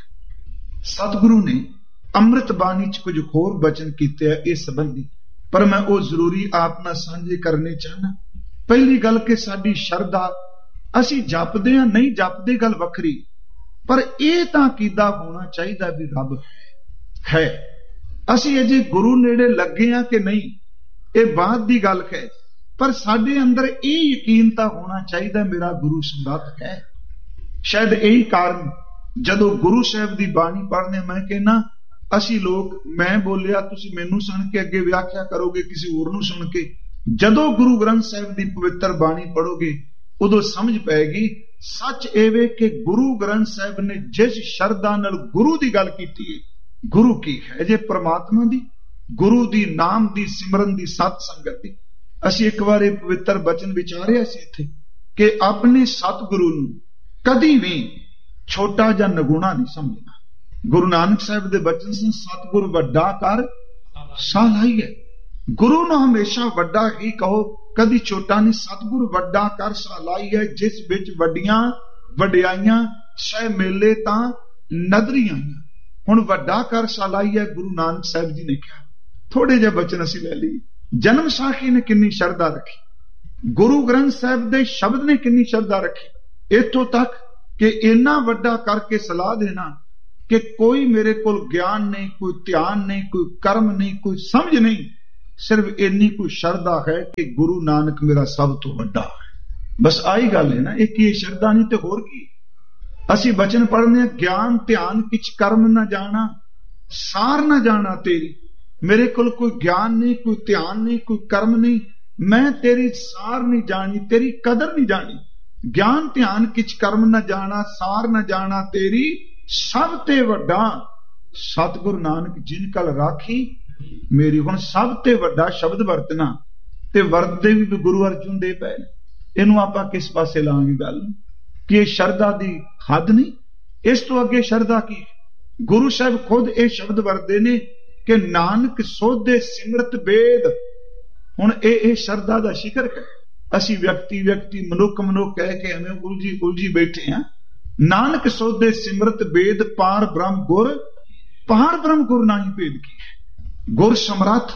ਸਤਿਗੁਰੂ ਨੇ ਅੰਮ੍ਰਿਤ ਬਾਣੀ ਚ ਕੁਝ ਹੋਰ ਬਚਨ ਕੀਤੇ ਆ ਇਸ ਸੰਬੰਧੀ, ਪਰ ਮੈਂ ਉਹ ਜ਼ਰੂਰੀ ਆਪ ਨਾਲ ਸਾਂਝੇ ਕਰਨੇ ਚਾਹਨਾ। ਪਹਿਲੀ ਗੱਲ ਕਿ ਸਾਡੀ ਸ਼ਰਧਾ, ਅਸੀਂ ਜਪਦੇ ਹਾਂ ਨਹੀਂ ਜਪਦੇ ਗੱਲ ਵੱਖਰੀ, ਪਰ ਇਹ ਤਾਂ ਕੀਦਾ ਹੋਣਾ ਚਾਹੀਦਾ ਵੀ ਰੱਬ ਹੈ। ਅਸੀਂ ਅਜੇ ਗੁਰੂ ਨੇੜੇ ਲੱਗੇ ਹਾਂ ਕਿ ਨਹੀਂ ਇਹ ਬਾਅਦ ਦੀ ਗੱਲ ਹੈ, ਪਰ ਸਾਡੇ ਅੰਦਰ ਇਹ ਯਕੀਨ ਤਾਂ ਹੋਣਾ ਚਾਹੀਦਾ ਮੇਰਾ ਗੁਰੂ ਸਮਰੱਥ ਹੈ। ਸ਼ਾਇਦ ਇਹੀ ਕਾਰਨ ਜਦੋਂ ਗੁਰੂ ਸਾਹਿਬ ਦੀ ਬਾਣੀ ਪੜ੍ਹਨੇ, ਮੈਂ ਕਹਿੰਦਾ ਅਸੀਂ ਲੋਕ, ਮੈਂ ਬੋਲਿਆ ਤੁਸੀਂ ਮੈਨੂੰ ਸੁਣ ਕੇ ਅੱਗੇ ਵਿਆਖਿਆ ਕਰੋਗੇ ਕਿਸੇ ਹੋਰ ਨੂੰ ਸੁਣ ਕੇ, ਜਦੋਂ ਗੁਰੂ ਗ੍ਰੰਥ ਸਾਹਿਬ ਦੀ ਪਵਿੱਤਰ ਬਾਣੀ ਪੜੋਗੇ ਉਦੋਂ ਸਮਝ ਪਏਗੀ ਸੱਚ ਇਹ ਕਿ ਗੁਰੂ ਗ੍ਰੰਥ ਸਾਹਿਬ ਨੇ ਜਿਸ ਸ਼ਰਧਾ ਨਾਲ ਗੁਰੂ ਦੀ ਗੱਲ ਕੀਤੀ ਹੈ, ਗੁਰੂ ਕੀ ਹੈ ਜੇ ਪ੍ਰਮਾਤਮਾ ਦੀ, ਗੁਰੂ ਦੀ ਨਾਮ ਦੀ, ਸਿਮਰਨ ਦੀ, ਸਤ ਸੰਗਤ ਦੀ। ਅਸੀਂ ਇੱਕ ਵਾਰ ਇਹ ਪਵਿੱਤਰ ਬਚਨ ਵਿਚਾਰਿਆ ਸੀ ਇੱਥੇ ਕਿ ਆਪਣੇ ਸਤਿਗੁਰੂ ਨੂੰ ਕਦੀ ਵੀ ਛੋਟਾ ਜਾਂ ਨਗੁਣਾ ਨਹੀਂ ਸਮਝਣਾ। ਗੁਰੂ ਨਾਨਕ ਸਾਹਿਬ ਦੇ ਬਚਨ ਸਨ, ਸਤਿਗੁਰ ਵੱਡਾ ਕਰ ਸਹਾਈ ਹੈ। ਗੁਰੂ ਨੂੰ ਹਮੇਸ਼ਾ ਵੱਡਾ ਹੀ ਕਹੋ, ਕਦੀ ਛੋਟਾ ਨਹੀਂ। ਸਤਿਗੁਰ ਵੱਡਾ ਕਰ ਸਹਾਈ ਹੈ, ਜਿਸ ਵਿੱਚ ਵੱਡੀਆਂ ਵਡਿਆਈਆਂ ਸਹਿ ਮੇਲੇ ਤਾਂ ਨਦਰੀ ਆਈਆਂ। ਹੁਣ ਵੱਡਾ ਕਰ ਸਹਾਈ ਹੈ ਗੁਰੂ ਨਾਨਕ ਸਾਹਿਬ ਜੀ ਨੇ ਕਿਹਾ। ਥੋੜੇ ਜਿਹੇ ਬਚਨ ਅਸੀਂ ਲੈ ਲਈਏ। ਜਨਮ ਸਾਖੀ ਨੇ ਕਿੰਨੀ ਸ਼ਰਧਾ ਰੱਖੀ, ਗੁਰੂ ਗ੍ਰੰਥ ਸਾਹਿਬ ਦੇ ਸ਼ਬਦ ਨੇ ਕਿੰਨੀ ਸ਼ਰਧਾ ਰੱਖੀ, ਇੱਥੋਂ ਤੱਕ ਕਿ ਇੰਨਾ ਵੱਡਾ ਕਰਕੇ ਸਲਾਹ ਦੇਣਾ ਕਿ ਕੋਈ ਮੇਰੇ ਕੋਲ ਗਿਆਨ ਨਹੀਂ, ਕੋਈ ਧਿਆਨ ਨਹੀਂ, ਕੋਈ ਕਰਮ ਨਹੀਂ, ਕੋਈ ਸਮਝ ਨਹੀਂ, ਸਿਰਫ ਇੰਨੀ ਕੋਈ ਸ਼ਰਧਾ ਹੈ ਕਿ ਗੁਰੂ ਨਾਨਕ ਮੇਰਾ ਸਭ ਤੋਂ ਵੱਡਾ ਹੈ। ਬਸ ਆਹੀ ਗੱਲ ਹੈ ਨਾ, ਇਹ ਕੀ ਸ਼ਰਧਾ ਨਹੀਂ ਤੇ ਹੋਰ ਕੀ। ਅਸੀਂ ਬਚਨ ਪੜ੍ਹਨੇ, ਗਿਆਨ ਧਿਆਨ ਕਿਛ ਕਰਮ ਨਾ ਜਾਣਾ, ਸਾਰ ਨਾ ਜਾਣਾ ਤੇਰੀ। ਮੇਰੇ ਕੋਲ ਕੋਈ ਗਿਆਨ ਨਹੀਂ, ਕੋਈ ਧਿਆਨ ਨਹੀਂ, ਕੋਈ ਕਰਮ ਨਹੀਂ, ਮੈਂ ਤੇਰੀ ਸਾਰ ਨਹੀਂ ਜਾਣੀ, ਤੇਰੀ ਕਦਰ ਨਹੀਂ ਜਾਣੀ। ਗਿਆਨ ਧਿਆਨ ਕਿਛ ਕਰਮ ਨਾ ਜਾਣਾ, ਸਾਰ ਨਾ ਜਾਣਾ ਤੇਰੀ, ਸਭ ਤੇ ਵੱਡਾ ਸਤਿਗੁਰੂ ਨਾਨਕ ਜਿਨ ਕਲ ਰਾਖੀ ਮੇਰੀ। ਹੁਣ ਸਭ ਤੇ ਵੱਡਾ ਸ਼ਬਦ ਵਰਤਣਾ ਤੇ ਵਰਤਦੇ ਵੀ ਗੁਰੂ ਅਰਜੁਨ ਦੇ ਪਏ ਨੇ। ਇਹਨੂੰ ਆਪਾਂ ਕਿਸ ਪਾਸੇ ਲਾਂਗੇ ਗੱਲ ਕਿ ਇਹ ਸ਼ਰਧਾ ਦੀ ਹੱਦ ਨਹੀਂ, ਇਸ ਤੋਂ ਅੱਗੇ ਸ਼ਰਧਾ ਕੀ। ਗੁਰੂ ਸਾਹਿਬ ਖੁਦ ਇਹ ਸ਼ਬਦ ਵਰਤਦੇ ਨੇ ਕਿ ਨਾਨਕ ਸੋਧੇ ਸਿਮਰਤ ਵੇਦ। ਹੁਣ ਇਹ ਇਹ ਸ਼ਰਧਾ ਦਾ ਸ਼ਿਖਰ ਹੈ। ਅਸੀਂ ਵਿਅਕਤੀ ਵਿਅਕਤੀ ਮਨੁੱਖ ਮਨੁੱਖ ਕਹਿ ਕੇ ਐਵੇਂ ਉਲਝੀ ਉਲਝੀ ਬੈਠੇ ਹਾਂ। ਨਾਨਕ ਸੋਧੇ ਸਿਮਰਤ ਵੇਦ, ਪਾਰ ਬ੍ਰਹਮ ਗੁਰ, ਪਾਰ ਬ੍ਰਹਮ ਗੁਰ ਨਾਹੀ ਭੇਦ ਕੀ ਹੈ। ਗੁਰ ਸਮਰੱਥ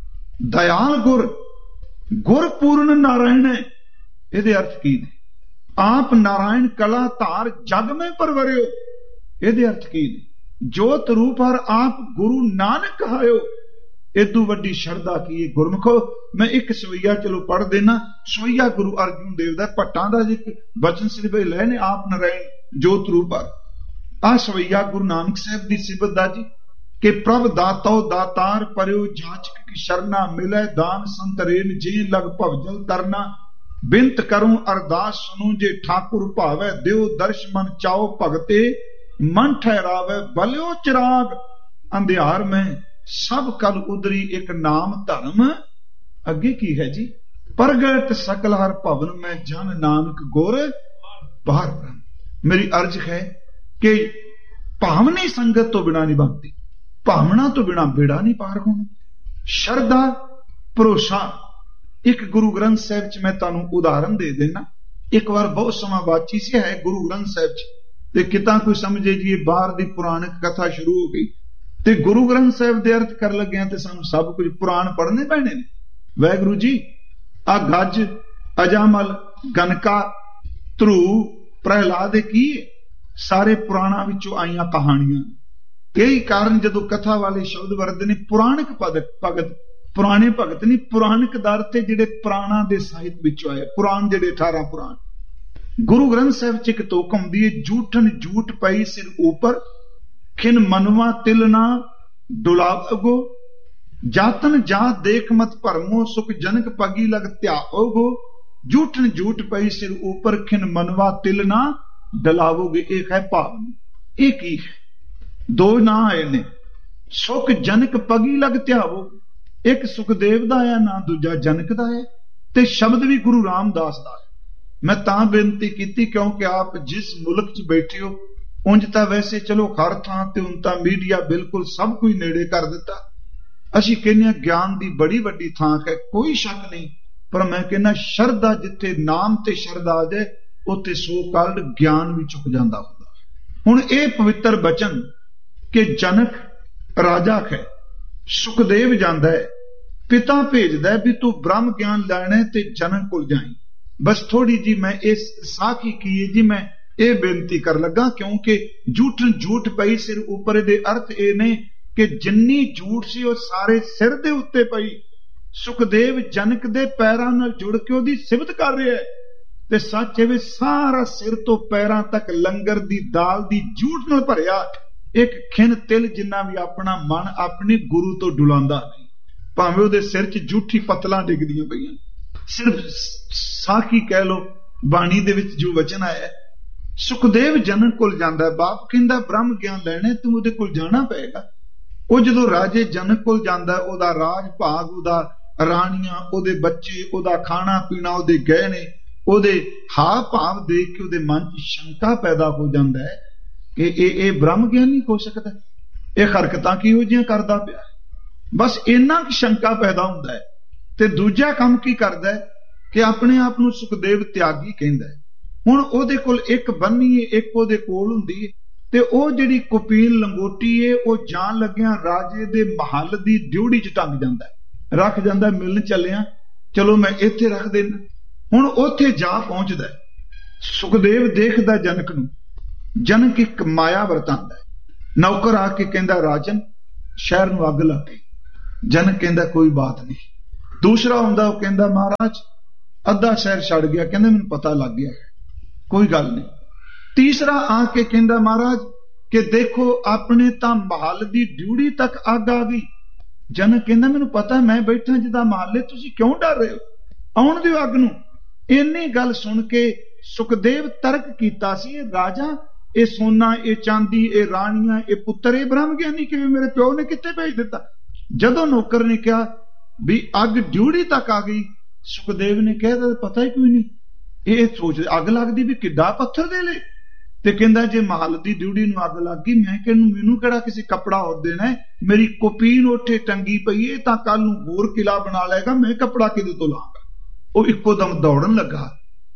ਦਇਆਲ ਗੁਰ, ਗੁਰ ਪੂਰਨ ਨਾਰਾਇਣ ਹੈ। ਇਹਦੇ ਅਰਥ ਕੀ ਨੇ? ਆਪ ਨਾਰਾਇਣ ਕਲਾ ਧਾਰ ਜਗ ਮੈਂ ਪਰਵਰਿਓ। ਇਹਦੇ ਅਰਥ ਕੀ ਨੇ? ਜੋਤ ਰੂਪ ਹਰ ਆਪ ਗੁਰੂ ਨਾਨਕ ਕਹਾਇਓ। ਇਦੋਂ ਵੱਡੀ ਸ਼ਰਧਾ ਕੀ ਹੈ ਗੁਰਮੁਖੋ। ਮੈਂ ਇੱਕ ਸਵਈਆ ਚਲੋ ਪੜ੍ਹ ਦੇਣਾ। ਸਵਈਆ ਗੁਰੂ ਅਰਜੁਨ ਦੇਵ ਦਾ, ਭੱਟਾਂ ਦਾ ਜੀ ਬਚਨ ਸਿਰਫ ਲੈ ਨੇ, ਆਪ ਨਾਰਾਇਣ ਜੋਤ ਰੂਪ ਹਰ। ਆ ਸਵਈਆ ਗੁਰੂ ਨਾਨਕ ਸਾਹਿਬ ਦੀ ਸਿਫਤ ਦਾ ਜੀ ਕਿ ਪ੍ਰਭ ਦਾਤੋ ਦਾਤਾਰ ਪਰਿਓ, ਜਾਚਕ ਕੀ ਸ਼ਰਨਾ ਮਿਲੇ ਦਾਨ ਸੰਤਰੇਨ, ਜੇ ਲਗ ਭਵਜਲ ਤਰਨਾ। ਬਿੰਤ ਕਰੂੰ ਅਰਦਾਸ ਸੁਣੂ, ਜੇ ਠਾਕੁਰ ਭਾਵੇ ਦਿਓ ਦਰਸ਼ ਮਨ ਚਾਓ, ਭਗਤੇ ਮਨ ਠਹਿਰਾਵੇ ਬਲਿਓ ਚਿਰਾਗ। ਅੰਧਿਆਰ ਮੈਂ ਸਭ ਕਲ ਉਦਰੀ, ਇੱਕ ਨਾਮ ਧਰਮ ਅੱਗੇ ਕੀ ਹੈ ਜੀ। ਪ੍ਰਗਟ ਸਕਲ ਹਰ ਭਵਨ ਮੈਂ, ਜਨ ਨਾਨਕ ਗੁਰ ਬਾਹਰ ਬ੍ਰਹਮ। ਮੇਰੀ ਅਰਜ਼ ਹੈ ਕਿ ਭਾਵਨੀ ਸੰਗਤ ਤੋਂ ਬਿਨਾਂ ਨਹੀਂ ਬਣਦੀ, ਭਾਵਨਾ ਤੋਂ ਬਿਨਾਂ ਬੇੜਾ ਨਹੀਂ ਪਾਰ ਹੋਣਾ। ਸ਼ਰਧਾ, ਭਰੋਸਾ। ਇੱਕ ਗੁਰੂ ਗ੍ਰੰਥ ਸਾਹਿਬ ਚ ਮੈਂ ਤੁਹਾਨੂੰ ਉਦਾਹਰਨ ਦੇ ਦੇਣਾ। ਇੱਕ ਵਾਰ ਬਹੁਤ ਸਮਾਂ ਬਾਚੀ ਸੀ ਹੈ ਗੁਰੂ ਗ੍ਰੰਥ ਸਾਹਿਬ ਚ, ਤੇ ਕਿਤਾ ਕੋਈ ਸਮਝੇ ਜੀ ਇਹ ਬਾਹਰ ਦੀ ਪੁਰਾਣਿਕ ਕਥਾ ਸ਼ੁਰੂ ਹੋ ਗਈ ਤੇ ਗੁਰੂ ਗ੍ਰੰਥ ਸਾਹਿਬ ਦੇ ਅਰਥ ਕਰ ਲੱਗਿਆ ਤੇ ਸਾਨੂੰ ਸਭ ਕੁਝ ਪੁਰਾਣ ਪੜ੍ਹਨੇ ਪੈਣੇ ਨੇ। ਵਾਹਿਗੁਰੂ ਜੀ आ गज अजामल गनका ध्रू प्रहलाद की सारे पुराणा विचों आईयां कहानियां। यही कारण जदों कथा वाले शब्द वरते ने पुराणिक भगत भगत पुराने भगत नहीं, पुराणिक दर ते जिहड़े पुराणा दे साहित्य विचों आए पुराण, जिहड़े अठारह पुराण। गुरु ग्रंथ साहिब च एक तुक आउंदी है, झूठन झूठ पई सिर ऊपर खिन मनवा तिल ना डुलावगो, जातन जात देख मत भरमो सुख जनक पगी लग त्यागो, झूठन झूठ पई सिर ऊपर खिन मनवा तिल ना डलावोगे। एक है भावनी, एक ही है, दो ना आए ने, सुख जनक पगी लग त्यावो, एक सुखदेव दा है ना दूजा जनक दा है, ते शब्द भी गुरु रामदास दा है। मैं तां बेनती कीती क्योंकि आप जिस मुल्क च बैठे हो उंज तां वैसे चलो हर थां ते हुण तां मीडिया बिल्कुल सब कुछ नेड़े कर दिता। असीं कहने ज्ञान दी बड़ी वड्डी थां है, कोई शक नहीं, पर मैं कहना शरदा जिथे नाम ते शरदा आ जाए उत्थे सो काल्ड ज्ञान भी चुक जांदा हुंदा। हुण इह पवित्र बचन कि जनक राजा है, सुखदेव जांदा है, पिता भेजदा है भी तू ब्रह्म ज्ञान लैना है ते जनक कोल जाई। बस थोड़ी जी मैं इस साखी की है जी, मैं ये बेनती कर लगा क्योंकि झूठ झूठ पई सिर ऊपर दे अर्थ ये ने कि जिन्नी झूठ सी वो सारे सिर दे उत्ते पई। सुखदेव जनक दे पैरां नाल जुड़ के ओदी सिफत कर रहा है ते सच है सारा सिर तो पैरां तक लंगर दी दाल दी झूठ नाल भरिया। एक खिन तिल जिन्ना भी अपना मन अपने गुरु तो डुलांदा नहीं, भावें उहदे सिर च झूठी पतलां डिगदियां पईयां। सिर्फ साखी कह लो बाणी दे विच जो वचन आया। सुखदेव जनक कोल जांदा, बाप कहंदा ब्रह्म ज्ञान लैणे तूं उहदे कोल जाना पएगा। ਉਹ ਜਦੋਂ ਰਾਜੇ ਜਨਕ ਕੋਲ ਜਾਂਦਾ, ਉਹਦਾ ਰਾਜ ਭਾਗ, ਉਹਦਾ ਰਾਣੀਆਂ, ਉਹਦੇ ਬੱਚੇ, ਉਹਦਾ ਖਾਣਾ ਪੀਣਾ, ਉਹਦੇ ਗਹਿਣੇ, ਉਹਦੇ ਹਾਵ ਭਾਵ ਦੇਖ ਕੇ ਉਹਦੇ ਮਨ 'ਚ ਸ਼ੰਕਾ ਪੈਦਾ ਹੋ ਜਾਂਦਾ ਹੈ ਕਿ ਇਹ ਇਹ ਬ੍ਰਹਮ ਗਿਆਨੀ ਹੋ ਸਕਦਾ, ਇਹ ਹਰਕਤਾਂ ਕਿਹੋ ਜਿਹੀਆਂ ਕਰਦਾ ਪਿਆ। ਬਸ ਇੰਨਾ ਕੁ ਸ਼ੰਕਾ ਪੈਦਾ ਹੁੰਦਾ ਹੈ। ਤੇ ਦੂਜਾ ਕੰਮ ਕੀ ਕਰਦਾ ਕਿ ਆਪਣੇ ਆਪ ਨੂੰ ਸੁਖਦੇਵ ਤਿਆਗੀ ਕਹਿੰਦਾ। ਹੁਣ ਉਹਦੇ ਕੋਲ ਇੱਕ ਬੰਨੀ ਹੈ, ਇੱਕ ਉਹਦੇ ਕੋਲ ਹੁੰਦੀ ਹੈ, ਤੇ ਉਹ ਜਿਹੜੀ ਕੁਪੀਨ ਲੰਗੋਟੀ ਏ ਉਹ ਜਾਣ ਲੱਗਿਆ ਰਾਜੇ ਦੇ ਮਹੱਲ ਦੀ ਡਿਊੜੀ 'ਚ ਟੰਗ ਜਾਂਦਾ, ਰੱਖ ਜਾਂਦਾ, ਮਿਲਣ ਚੱਲਿਆ, ਚਲੋ ਮੈਂ ਇੱਥੇ ਰੱਖ ਦੇਣਾ। ਹੁਣ ਉੱਥੇ ਜਾ ਪਹੁੰਚਦਾ, ਸੁਖਦੇਵ ਦੇਖਦਾ ਜਨਕ ਨੂੰ। ਜਨਕ ਇੱਕ ਮਾਇਆ ਵਰਤਾਂਦਾ, ਨੌਕਰ ਆ ਕੇ ਕਹਿੰਦਾ ਰਾਜਨ ਸ਼ਹਿਰ ਨੂੰ ਅੱਗ ਲੱਗ ਗਈ। ਜਨਕ ਕਹਿੰਦਾ ਕੋਈ ਬਾਤ ਨਹੀਂ। ਦੂਸਰਾ ਹੁੰਦਾ, ਉਹ ਕਹਿੰਦਾ ਮਹਾਰਾਜ ਅੱਧਾ ਸ਼ਹਿਰ ਛੱਡ ਗਿਆ, ਕਹਿੰਦਾ ਮੈਨੂੰ ਪਤਾ ਲੱਗ ਗਿਆ, ਕੋਈ ਗੱਲ ਨਹੀਂ। तीसरा आके कहंदा महाराज कि देखो अपने तां महल दी ड्यूड़ी तक अग आ गई। जनक कहंदा मैनूं पता मैं बैठा जिदा महल है, तुसीं क्यों डर रहे हो, आउण दिओ अग नूं। इन्नी गल सुन के सुखदेव तर्क कीता सी, राजा ये सोना, ये चांदी, ये राणियां, ये पुत्तर, ये ब्रह्म ज्ञानी किवें मेरे प्यो ने कित्थे भेज दिता। जदों नौकर ने कहा भी अग ड्यूड़ी तक आ गई, सुखदेव ने कहा पता ही कोई नहीं। ये सोच अग लगदी भी किड्डा पत्थर दे ले, ते कहंदा जे महल दी ड्यूड़ी नूं अग लग गई, मैं कहनूं मैनूं किहड़ा किसी कपड़ा होर देना है, मेरी कोपीन उत्थे टंगी पई है तां कल नूं होर किला बना लेगा, मैं कपड़ा किदे तो लांगा। ਉਹ ਇੱਕੋ ਦਮ ਦੌੜਨ ਲੱਗਾ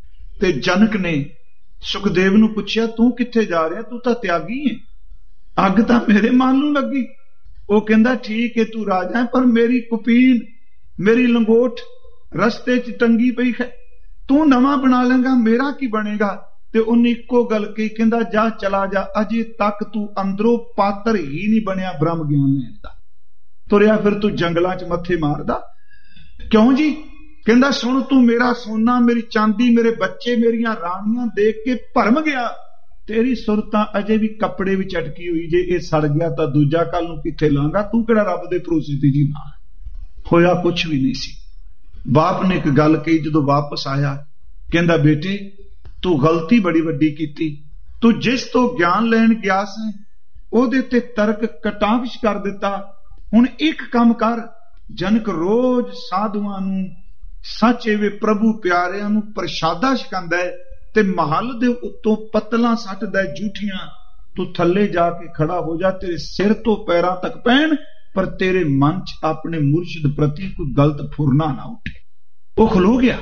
ਤੇ ਜਨਕ ਨੇ ਸੁਖਦੇਵ ਨੂੰ ਪੁੱਛਿਆ ਤੂੰ ਕਿੱਥੇ ਜਾ ਰਿਹਾ, ਤੂੰ ਤਾਂ ਤਿਆਗੀ ਹੈ, ਅੱਗ ਤਾਂ ਮੇਰੇ ਮਨ ਨੂੰ ਲੱਗੀ। ਉਹ ਕਹਿੰਦਾ ਠੀਕ ਹੈ ਤੂੰ ਰਾਜਾ ਹੈ, ਪਰ ਮੇਰੀ ਕੁਪੀਨ, ਮੇਰੀ ਲੰਗੋਟ ਰਸਤੇ 'ਚ ਟੰਗੀ ਪਈ ਹੈ, ਤੂੰ ਨਵਾਂ ਬਣਾ ਲੇਗਾ, ਮੇਰਾ ਕੀ ਬਣੇਗਾ। ਤੇ ਉਹਨੇ ਇੱਕੋ ਗੱਲ ਕਹੀ, ਕਹਿੰਦਾ ਜਾ ਚਲਾ ਜਾ, ਅਜੇ ਤੱਕ ਤੂੰ ਅੰਦਰੋਂ ਪਾਤਰ ਹੀ ਨਹੀਂ ਬਣਿਆ ਬ੍ਰਹਮ ਗਿਆਨ ਲੈਣ ਦਾ, ਤੁਰਿਆ ਫਿਰ ਤੂੰ ਜੰਗਲਾਂ 'ਚ ਮੱਥੇ ਮਾਰਦਾ ਕਿਉਂ ਜੀ। ਕਹਿੰਦਾ ਸੁਣ ਤੂੰ ਮੇਰਾ ਸੋਨਾ, ਮੇਰੀ ਚਾਂਦੀ, ਮੇਰੇ ਬੱਚੇ, ਮੇਰੀਆਂ ਰਾਣੀਆਂ ਦੇਖ ਕੇ ਭਰਮ ਗਿਆ, ਤੇਰੀ ਸੁਰਤਾਂ ਅਜੇ ਵੀ ਕੱਪੜੇ ਵਿੱਚ ਅਟਕੀ ਹੋਈ, ਜੇ ਇਹ ਸੜ ਗਿਆ ਤਾਂ ਦੂਜਾ ਕੱਲ ਨੂੰ ਕਿੱਥੇ ਲਾਂਗਾ, ਤੂੰ ਕਿਹੜਾ ਰੱਬ ਦੇ ਭਰੋਸੇ ਤੇ ਜੀ ਨਾ। ਹੋਇਆ ਕੁਛ ਵੀ ਨਹੀਂ ਸੀ। ਬਾਪ ਨੇ ਇੱਕ ਗੱਲ ਕਹੀ ਜਦੋਂ ਵਾਪਸ ਆਇਆ, ਕਹਿੰਦਾ ਬੇਟੇ ਤੂੰ ਗਲਤੀ ਬੜੀ ਵੱਡੀ ਕੀਤੀ, ਤੂੰ ਜਿਸ ਤੋਂ ਗਿਆਨ ਲੈਣ ਗਿਆ ਸੀ ਉਹਦੇ ਤੇ ਤਰਕ ਕਟਾਂਸ਼ ਕਰ ਦਿੱਤਾ। ਹੁਣ ਇੱਕ ਕੰਮ ਕਰ, ਜਨਕ ਰੋਜ਼ ਸਾਧੂਆਂ ਨੂੰ, ਸੱਚੇ ਵੇ ਪ੍ਰਭੂ ਪਿਆਰਿਆਂ ਨੂੰ ਪ੍ਰਸ਼ਾਦਾ ਛਕਾਂਦਾ ਹੈ ਤੇ ਮਹੱਲ ਦੇ ਉੱਤੋਂ ਪਤਲਾਂ ਸੱਟਦਾ ਝੂਠੀਆਂ। ਤੂੰ ਥੱਲੇ ਜਾ ਕੇ ਖੜਾ ਹੋ ਜਾ, ਤੇਰੇ ਸਿਰ ਤੋਂ ਪੈਰਾਂ ਤੱਕ ਪੈਣ, ਪਰ ਤੇਰੇ ਮਨ 'ਚ ਆਪਣੇ ਮੁਰਸ਼ਿਦ ਪ੍ਰਤੀ ਕੋਈ ਗਲਤ ਫੁਰਨਾ ਨਾ ਉੱਠੇ। ਉਹ ਖਲੋ ਗਿਆ।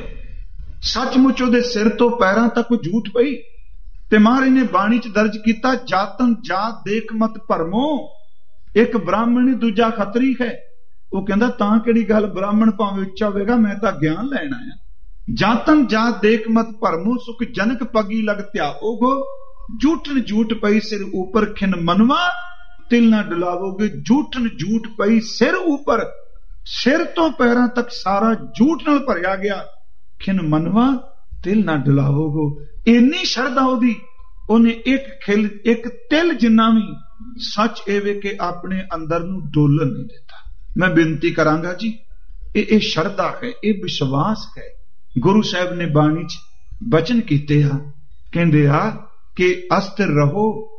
सचमुच ਉਹਦੇ सिर तो पैरां तक झूठ पई ते महाराज ने बाणी च दर्ज किया, जातन जात देख मत भरमो, एक ब्राह्मण दूजा खतरी है। ਉਹ ਕਹਿੰਦਾ ਤਾਂ ਕਿਹੜੀ ਗੱਲ, ਬ੍ਰਾਹਮਣ ਭਾਵੇਂ ਉੱਚਾ ਹੋਵੇਗਾ, ਮੈਂ ਤਾਂ ਗਿਆਨ ਲੈਣ ਆਇਆ। ਜਾਤਨ ਜਾਤ ਦੇਖ ਮਤ ਭਰਮੂ ਸੁਖ ਜਨਕ ਪਗੀ ਲਗ ਧਿਆਵੋਗੋ, ਝੂਠਨ ਝੂਠ ਪਈ ਸਿਰ ਉਪਰ ਖਿਨ ਮਨਵਾ ਤਿਲ ਨਾ ਡੁਲਾਵੋਗੇ। ਝੂਠਨ ਝੂਠ ਪਈ ਸਿਰ ਉਪਰ, ਸਿਰ ਤੋਂ ਪੈਰਾਂ ਤੱਕ ਸਾਰਾ ਝੂਠ ਨਾਲ ਭਰਿਆ ਗਿਆ। ਖਿਨ ਮਨਵਾ ਤਿਲ ਨਾ ਡੁਲਾਵੋਗੋ। ਇੰਨੀ ਸ਼ਰਧਾ ਉਹਦੀ, ਉਹਨੇ ਇੱਕ ਖਿਲ ਇੱਕ ਤਿਲ ਜਿੰਨਾ ਵੀ ਸੱਚ ਇਹ ਵੇ ਕਿ ਆਪਣੇ ਅੰਦਰ ਨੂੰ ਡੋਲਣ ਨਹੀਂ ਦਿੱਤਾ। ਮੈਂ ਬੇਨਤੀ ਕਰਾਂਗਾ ਜੀ, ਇਹ ਇਹ ਸ਼ਰਧਾ ਹੈ, ਇਹ ਵਿਸ਼ਵਾਸ ਹੈ। ਗੁਰੂ ਸਾਹਿਬ ਨੇ ਬਾਣੀ 'ਚ ਬਚਨ ਕੀਤੇ ਆ, ਕਹਿੰਦੇ ਆ ਕਿ ਅਸਥਿਰ ਰਹੋ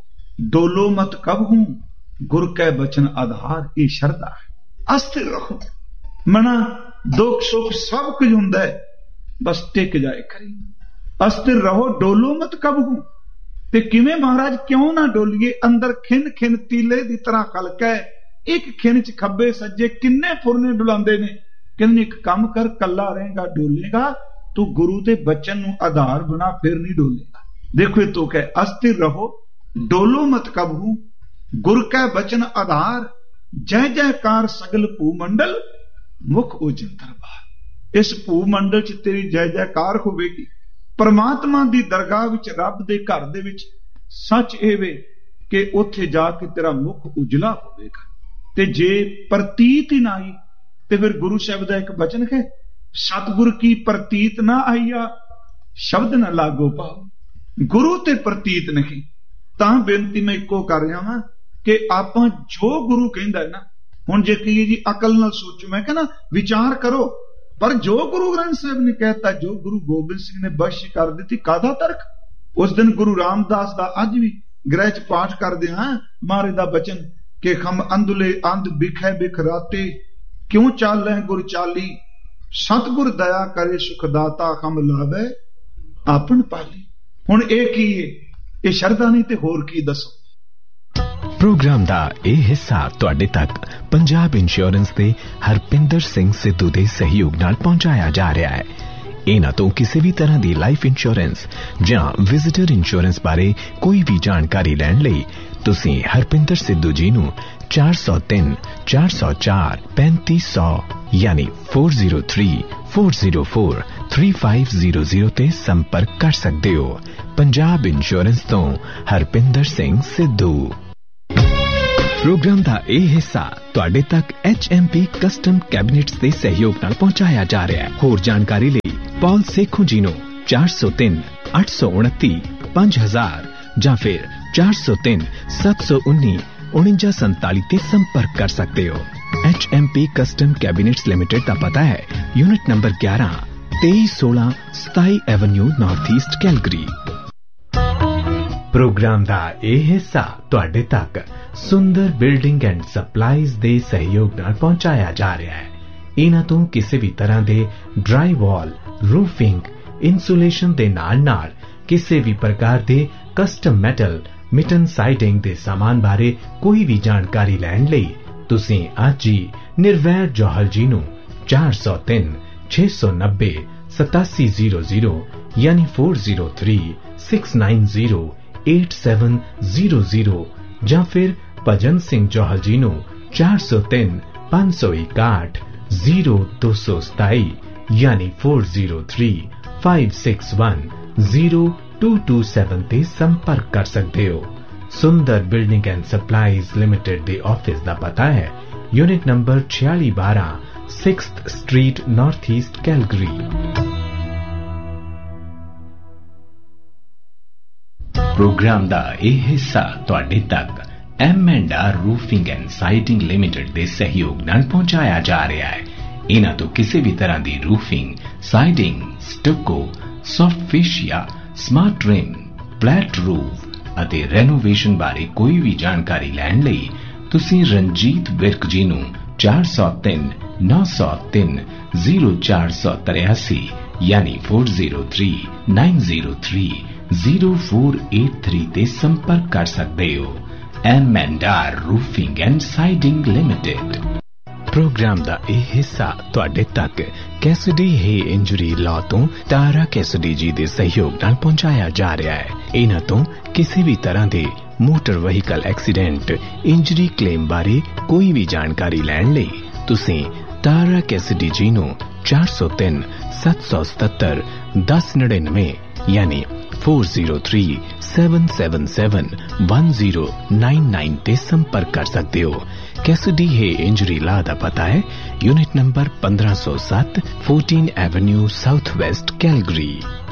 ਡੋਲੋ ਮਤ ਕਬਹੂ, ਗੁਰ ਕੈ ਬਚਨ ਆਧਾਰ। ਇਹ ਸ਼ਰਧਾ ਹੈ, ਅਸਥਿਰ ਰਹੋ। ਮਨਾ ਦੁੱਖ ਸੁੱਖ ਸਭ ਕੁਝ ਹੁੰਦਾ ਹੈ, ਬਸ ਟਿਕ ਜਾਏ ਕਰੀ। ਅਸਥਿਰ ਰਹੋ ਡੋਲੋ ਮਤ ਕਬਹੂ। ਤੇ ਕਿਵੇਂ ਮਹਾਰਾਜ, ਕਿਉਂ ਨਾ ਡੋਲੀਏ? ਅੰਦਰ ਖਿੰਨ ਖਿੰਨ ਤੀਲੇ ਦੀ ਤਰ੍ਹਾਂ ਖਲਕ ਹੈ। ਇੱਕ ਖਿੰਨ 'ਚ ਖੱਬੇ ਸੱਜੇ ਕਿੰਨੇ ਫੁਰਨੇ ਡੁਲਾਉਂਦੇ ਨੇ। ਕਹਿੰਦੇ ਇੱਕ ਕੰਮ ਕਰ, ਕੱਲਾ ਰਹੇਗਾ ਡੋਲੇਗਾ, ਤੂੰ ਗੁਰੂ ਦੇ ਬਚਨ ਨੂੰ ਆਧਾਰ ਬਣਾ, ਫਿਰ ਨਹੀਂ ਡੋਲੇਗਾ। ਦੇਖੋ ਇਹ ਤੁਕ ਹੈ, ਅਸਥਿਰ ਰਹੋ ਡੋਲੋ ਮਤ ਕਬਹੂ, ਗੁਰ ਕੈ ਬਚਨ ਆਧਾਰ। ਜੈ ਜੈਕਾਰ ਸਗਲ ਭੂ ਮੰਡਲ, ਮੁਖ ਉਜਲ ਦਰਬਾਰ। ਇਸ ਭੂ ਮੰਡਲ 'ਚ ਤੇਰੀ ਜੈ ਜੈਕਾਰ ਹੋਵੇਗੀ। ਪਰਮਾਤਮਾ ਦੀ ਦਰਗਾਹ ਵਿੱਚ, ਰੱਬ ਦੇ ਘਰ ਦੇ ਵਿੱਚ ਸੱਚ ਇਹ ਵੇ ਕਿ ਉੱਥੇ ਜਾ ਕੇ ਤੇਰਾ ਮੁਖ ਉਜਲਾ ਹੋਵੇਗਾ। ਤੇ ਜੇ ਪ੍ਰਤੀਤ ਹੀ ਨਾ ਆਈ ਤੇ ਫਿਰ ਗੁਰੂ ਸਾਹਿਬ ਦਾ ਇੱਕ ਬਚਨ ਹੈ, ਸਤਿਗੁਰ ਕੀ ਪ੍ਰਤੀਤ ਨਾ ਆਈਆ ਸ਼ਬਦ ਨਾ ਲਾਗੋ ਪਾਓ। ਗੁਰੂ ਤੇ ਪ੍ਰਤੀਤ ਨਹੀਂ। ਤਾਂ ਬੇਨਤੀ ਮੈਂ ਇੱਕੋ ਕਰ ਰਿਹਾ ਵਾਂ ਕਿ ਆਪਾਂ ਜੋ ਗੁਰੂ ਕਹਿੰਦਾ ਹੈ ਨਾ, ਹੁਣ ਜੇ ਕਹੀਏ ਜੀ ਅਕਲ ਨਾਲ ਸੋਚੋ, ਮੈਂ ਕਹਿੰਦਾ ਵਿਚਾਰ ਕਰੋ, ਪਰ ਜੋ ਗੁਰੂ ਗ੍ਰੰਥ ਸਾਹਿਬ ਨੇ ਕਹਿਤਾ, ਜੋ ਗੁਰੂ ਗੋਬਿੰਦ ਸਿੰਘ ਨੇ ਬਖਸ਼ ਕਰ ਦਿੱਤੀ, ਕਾਹਦਾ ਤਰਕ? ਉਸ ਦਿਨ ਗੁਰੂ ਰਾਮਦਾਸ ਦਾ ਅੱਜ ਵੀ ਗ੍ਰਹਿ 'ਚ ਪਾਠ ਕਰਦੇ ਹਾਂ ਮਹਾਰਾਜ ਦਾ ਬਚਨ ਕਿ ਖਮ ਅੰਧੁਲੇ ਅੰਧ ਬਿਖੈ ਬਿਖ ਰਾਤੇ, ਕਿਉਂ ਚਾਲੈ ਗੁਰ ਚਾਲੀ, ਸਤਿਗੁਰ ਦਇਆ ਕਰੇ ਸੁਖ ਦਾਤਾ, ਖਮ ਲਾਵੇ ਆਪਨ ਪਾਲੀ। ਹੁਣ ਇਹ ਕੀ ਹੈ? ਇਹ ਸ਼ਰਧਾ ਨਹੀਂ ਤੇ ਹੋਰ ਕੀ ਦੱਸੋ। ਪ੍ਰੋਗਰਾਮ ਦਾ ਇਹ ਹਿੱਸਾ ਤੁਹਾਡੇ ਤੱਕ ਪੰਜਾਬ ਇੰਸ਼ੋਰੈਂਸ ਦੇ ਹਰਪਿੰਦਰ ਸਿੰਘ ਸਿੱਧੂ ਦੇ ਸਹਿਯੋਗ ਨਾਲ ਪਹੁੰਚਾਇਆ ਜਾ ਰਿਹਾ ਹੈ। ਇਹਨਾਂ ਤੋਂ ਕਿਸੇ ਵੀ ਤਰ੍ਹਾਂ ਦੀ ਲਾਈਫ ਇੰਸ਼ੋਰੈਂਸ ਜਾਂ ਵਿਜ਼ਿਟਰ ਇੰਸ਼ੋਰੈਂਸ ਬਾਰੇ ਕੋਈ ਵੀ ਜਾਣਕਾਰੀ ਲੈਣ ਲਈ ਤੁਸੀਂ ਹਰਪਿੰਦਰ ਸਿੱਧੂ ਜੀ ਨੂੰ ਚਾਰ ਸੌ ਤਿੰਨ ਚਾਰ ਸੌ ਚਾਰ ਪੈਂਤੀ ਸੌ ਯਾਨੀ ਚਾਰ ਜ਼ੀਰੋ ਤਿੰਨ ਚਾਰ ਜ਼ੀਰੋ ਚਾਰ ਤਿੰਨ ਪੰਜ ਜ਼ੀਰੋ ਜ਼ੀਰੋ ਤੇ ਸੰਪਰਕ ਕਰ ਸਕਦੇ ਹੋ। ਪੰਜਾਬ ਇੰਸ਼ੋਰੈਂਸ ਤੋਂ ਹਰਪਿੰਦਰ ਸਿੰਘ ਸਿੱਧੂ। ਪ੍ਰੋਗਰਾਮ ਦਾ ਇਹ ਹਿੱਸਾ ਤੁਹਾਡੇ ਤੱਕ ਐਚ ਐਮ ਪੀ ਕਸਟਮ ਕੈਬਨਿਟਸ ਦੇ ਸਹਿਯੋਗ ਨਾਲ ਪਹੁੰਚਾਇਆ ਜਾ ਰਿਹਾ ਹੈ। ਹੋਰ ਜਾਣਕਾਰੀ ਲਈ ਪੌਲ ਸੇਖੋਂ ਜੀ ਨੂੰ ਚਾਰ ਸੌ ਤਿੰਨ ਅੱਠ ਸੌ ਉਨੱਤੀ ਪੰਜ ਹਜ਼ਾਰ ਜਾਂ ਫਿਰ ਚਾਰ ਸੌ ਤਿੰਨ ਸੱਤ ਸੌ ਉੱਨੀ ਉਣੰਜਾ ਸੰਤਾਲੀ ਤੇ ਸੰਪਰਕ ਕਰ ਸਕਦੇ ਹੋ। H M P custom ਕੈਬਨਿਟਸ limited ਦਾ ਪਤਾ ਹੈ ਯੂਨਿਟ ਨੰਬਰ ਗਿਆਰਾਂ ਤੇਈ ਸੋਲਾਂ ਸਤਾਈ avenue north East Calgary. Programme ਦਾ ਇਹ ਹਿੱਸਾ ਤੁਹਾਡੇ ਤੱਕ ਸੁੰਦਰ ਬਿਲਡਿੰਗ ਐਂਡ ਸਪਲਾਈਜ਼ ਦੇ ਸਹਿਯੋਗ ਨਾਲ ਪਹੁੰਚਾਇਆ ਜਾ ਰਿਹਾ ਹੈ। ਇਹਨਾਂ ਤੋਂ ਕਿਸੇ ਵੀ ਤਰ੍ਹਾਂ ਦੇ ਡਰਾਈ ਵਾਲ, ਰੂਫਿੰਗ, ਇਨਸੂਲੇਸ਼ਨ ਦੇ ਨਾਲ ਨਾਲ ਕਿਸੇ ਵੀ ਪ੍ਰਕਾਰ ਦੇ ਕਸਟਮ ਮੈਟਲ, ਮਿਟਨ ਸਾਈਡਿੰਗ ਦੇ ਸਾਮਾਨ ਬਾਰੇ ਕੋਈ ਵੀ ਜਾਣਕਾਰੀ ਲੈਣ ਲਈ ਤੁਸੀਂ ਅੱਜ ਹੀ ਨਿਰਵੈਰ ਜੋਹਲ ਜੀ ਨੂੰ ਚਾਰ ਸੌ ਤਿੰਨ ਛੇ ਸੌ ਨੱਬੇ ਸਤਾਸੀ ਜ਼ੀਰੋ ਜ਼ੀਰੋ ਯਾਨੀ ਚਾਰ ਜ਼ੀਰੋ ਤਿੰਨ ਛੇ ਨੌ ਜ਼ੀਰੋ ਅੱਠ ਸੱਤ ਜ਼ੀਰੋ ਜ਼ੀਰੋ ਜਾਂ ਫਿਰ ਭਜਨ ਸਿੰਘ ਜੋਹਲ ਜੀ ਨੂੰ ਚਾਰ ਸੌ ਤਿੰਨ ਪੰਜ ਸੌ ਇਕਾਹਠ ਜ਼ੀਰੋ ਦੋ ਸੌ ਸਤਾਈ ਯਾਨੀ ਚਾਰ ਜ਼ੀਰੋ ਤਿੰਨ ਪੰਜ ਛੇ ਇੱਕ ਜ਼ੀਰੋ ਦੋ ਦੋ ਸੱਤ ਤੇ ਸੰਪਰਕ ਕਰ ਸਕਦੇ ਹੋ। ਸੁੰਦਰ ਬਿਲਡਿੰਗ ਐਂਡ ਸਪਲਾਈਜ਼ ਲਿਮਿਟਡ ਦੇ ਆਫਿਸ ਦਾ ਪਤਾ ਹੈ ਯੂਨਿਟ ਨੰਬਰ ਛਿਆਲੀ ਬਾਰਾਂ sixth street north East Calgary. Programme ਦਾ ਇਹ ਹਿੱਸਾ ਤੁਹਾਡੇ ਤੱਕ M and R roofing and siding limited ਦੇ ਸਹਿਯੋਗ ਨਾਲ ਪਹੁੰਚਾਇਆ ਜਾ ਰਿਹਾ ਹੈ। ਇਹਨਾਂ ਤੋਂ ਕਿਸੇ ਵੀ ਤਰ੍ਹਾਂ ਦੀ roofing, siding, ਸਟੱਕੋ, soft ਫੇਸ਼ੀਆ, smart rim, flat roof ਅਤੇ ਰੈਨੋਵੇਸ਼ਨ ਬਾਰੇ ਕੋਈ ਵੀ ਜਾਣਕਾਰੀ ਲੈਣ ਲਈ ਤੁਸੀਂ ਰਣਜੀਤ ਵਿਰਕ ਜੀ ਨੂੰ ਚਾਰ ਸੌ ਤਿੰਨ ਨੌ ਸੌ ਤਿੰਨ ਜ਼ੀਰੋ ਚਾਰ ਸੌ ਤਰਿਆਸੀ ਯਾਨੀ ਚਾਰ ਜ਼ੀਰੋ ਤਿੰਨ ਨੌ ਜ਼ੀਰੋ ਤਿੰਨ ਜ਼ੀਰੋ ਚਾਰ ਅੱਠ ਤਿੰਨ ਤੇ ਸੰਪਰਕ ਕਰ ਸਕਦੇ ਹੋ। M and R roofing and siding limited. Programme ਦਾ ਇਹ ਹਿੱਸਾ ਤੁਹਾਡੇ ਤੱਕ ਕੈਸਡੀ ਹੇ ਇੰਜਰੀ ਲਾਅ ਤੋਂ ਤਾਰਾ ਕੈਸਡੀ ਜੀ ਦੇ ਸਹਿਯੋਗ ਨਾਲ ਪਹੁੰਚਾਇਆ ਜਾ ਰਿਹਾ ਹੈ। ਇਹਨਾਂ ਤੋਂ ਕਿਸੇ ਵੀ ਤਰ੍ਹਾਂ ਦੇ motor vehicle accident, injury claim ਬਾਰੇ ਕੋਈ ਵੀ ਜਾਣਕਾਰੀ ਲੈਣ ਲਈ ਤੁਸੀਂ ਤਾਰਾ ਕੈਸਿਡੀ ਜੀ ਨੂੰ ਚਾਰ ਸੌ ਤਿੰਨ ਸੱਤ ਸੌ ਸਤੱਤਰ ਦਸ ਨੜਿਨਵੇਂ ਯਾਨੀ ਚਾਰ ਜ਼ੀਰੋ ਤਿੰਨ ਸੱਤ ਸੱਤ ਸੱਤ ਇੱਕ ਜ਼ੀਰੋ ਨੌ ਨੌ ਤੇ ਸੰਪਰਕ ਕਰ ਸਕਦੇ ਹੋ। ਕੈਸਿਡੀ ਹੈ ਇੰਜਰੀ ਲਾ ਦਾ ਪਤਾ ਹੈ यूनिट नंबर पंद्रह सौ सात fourteen Avenue south west Calgary.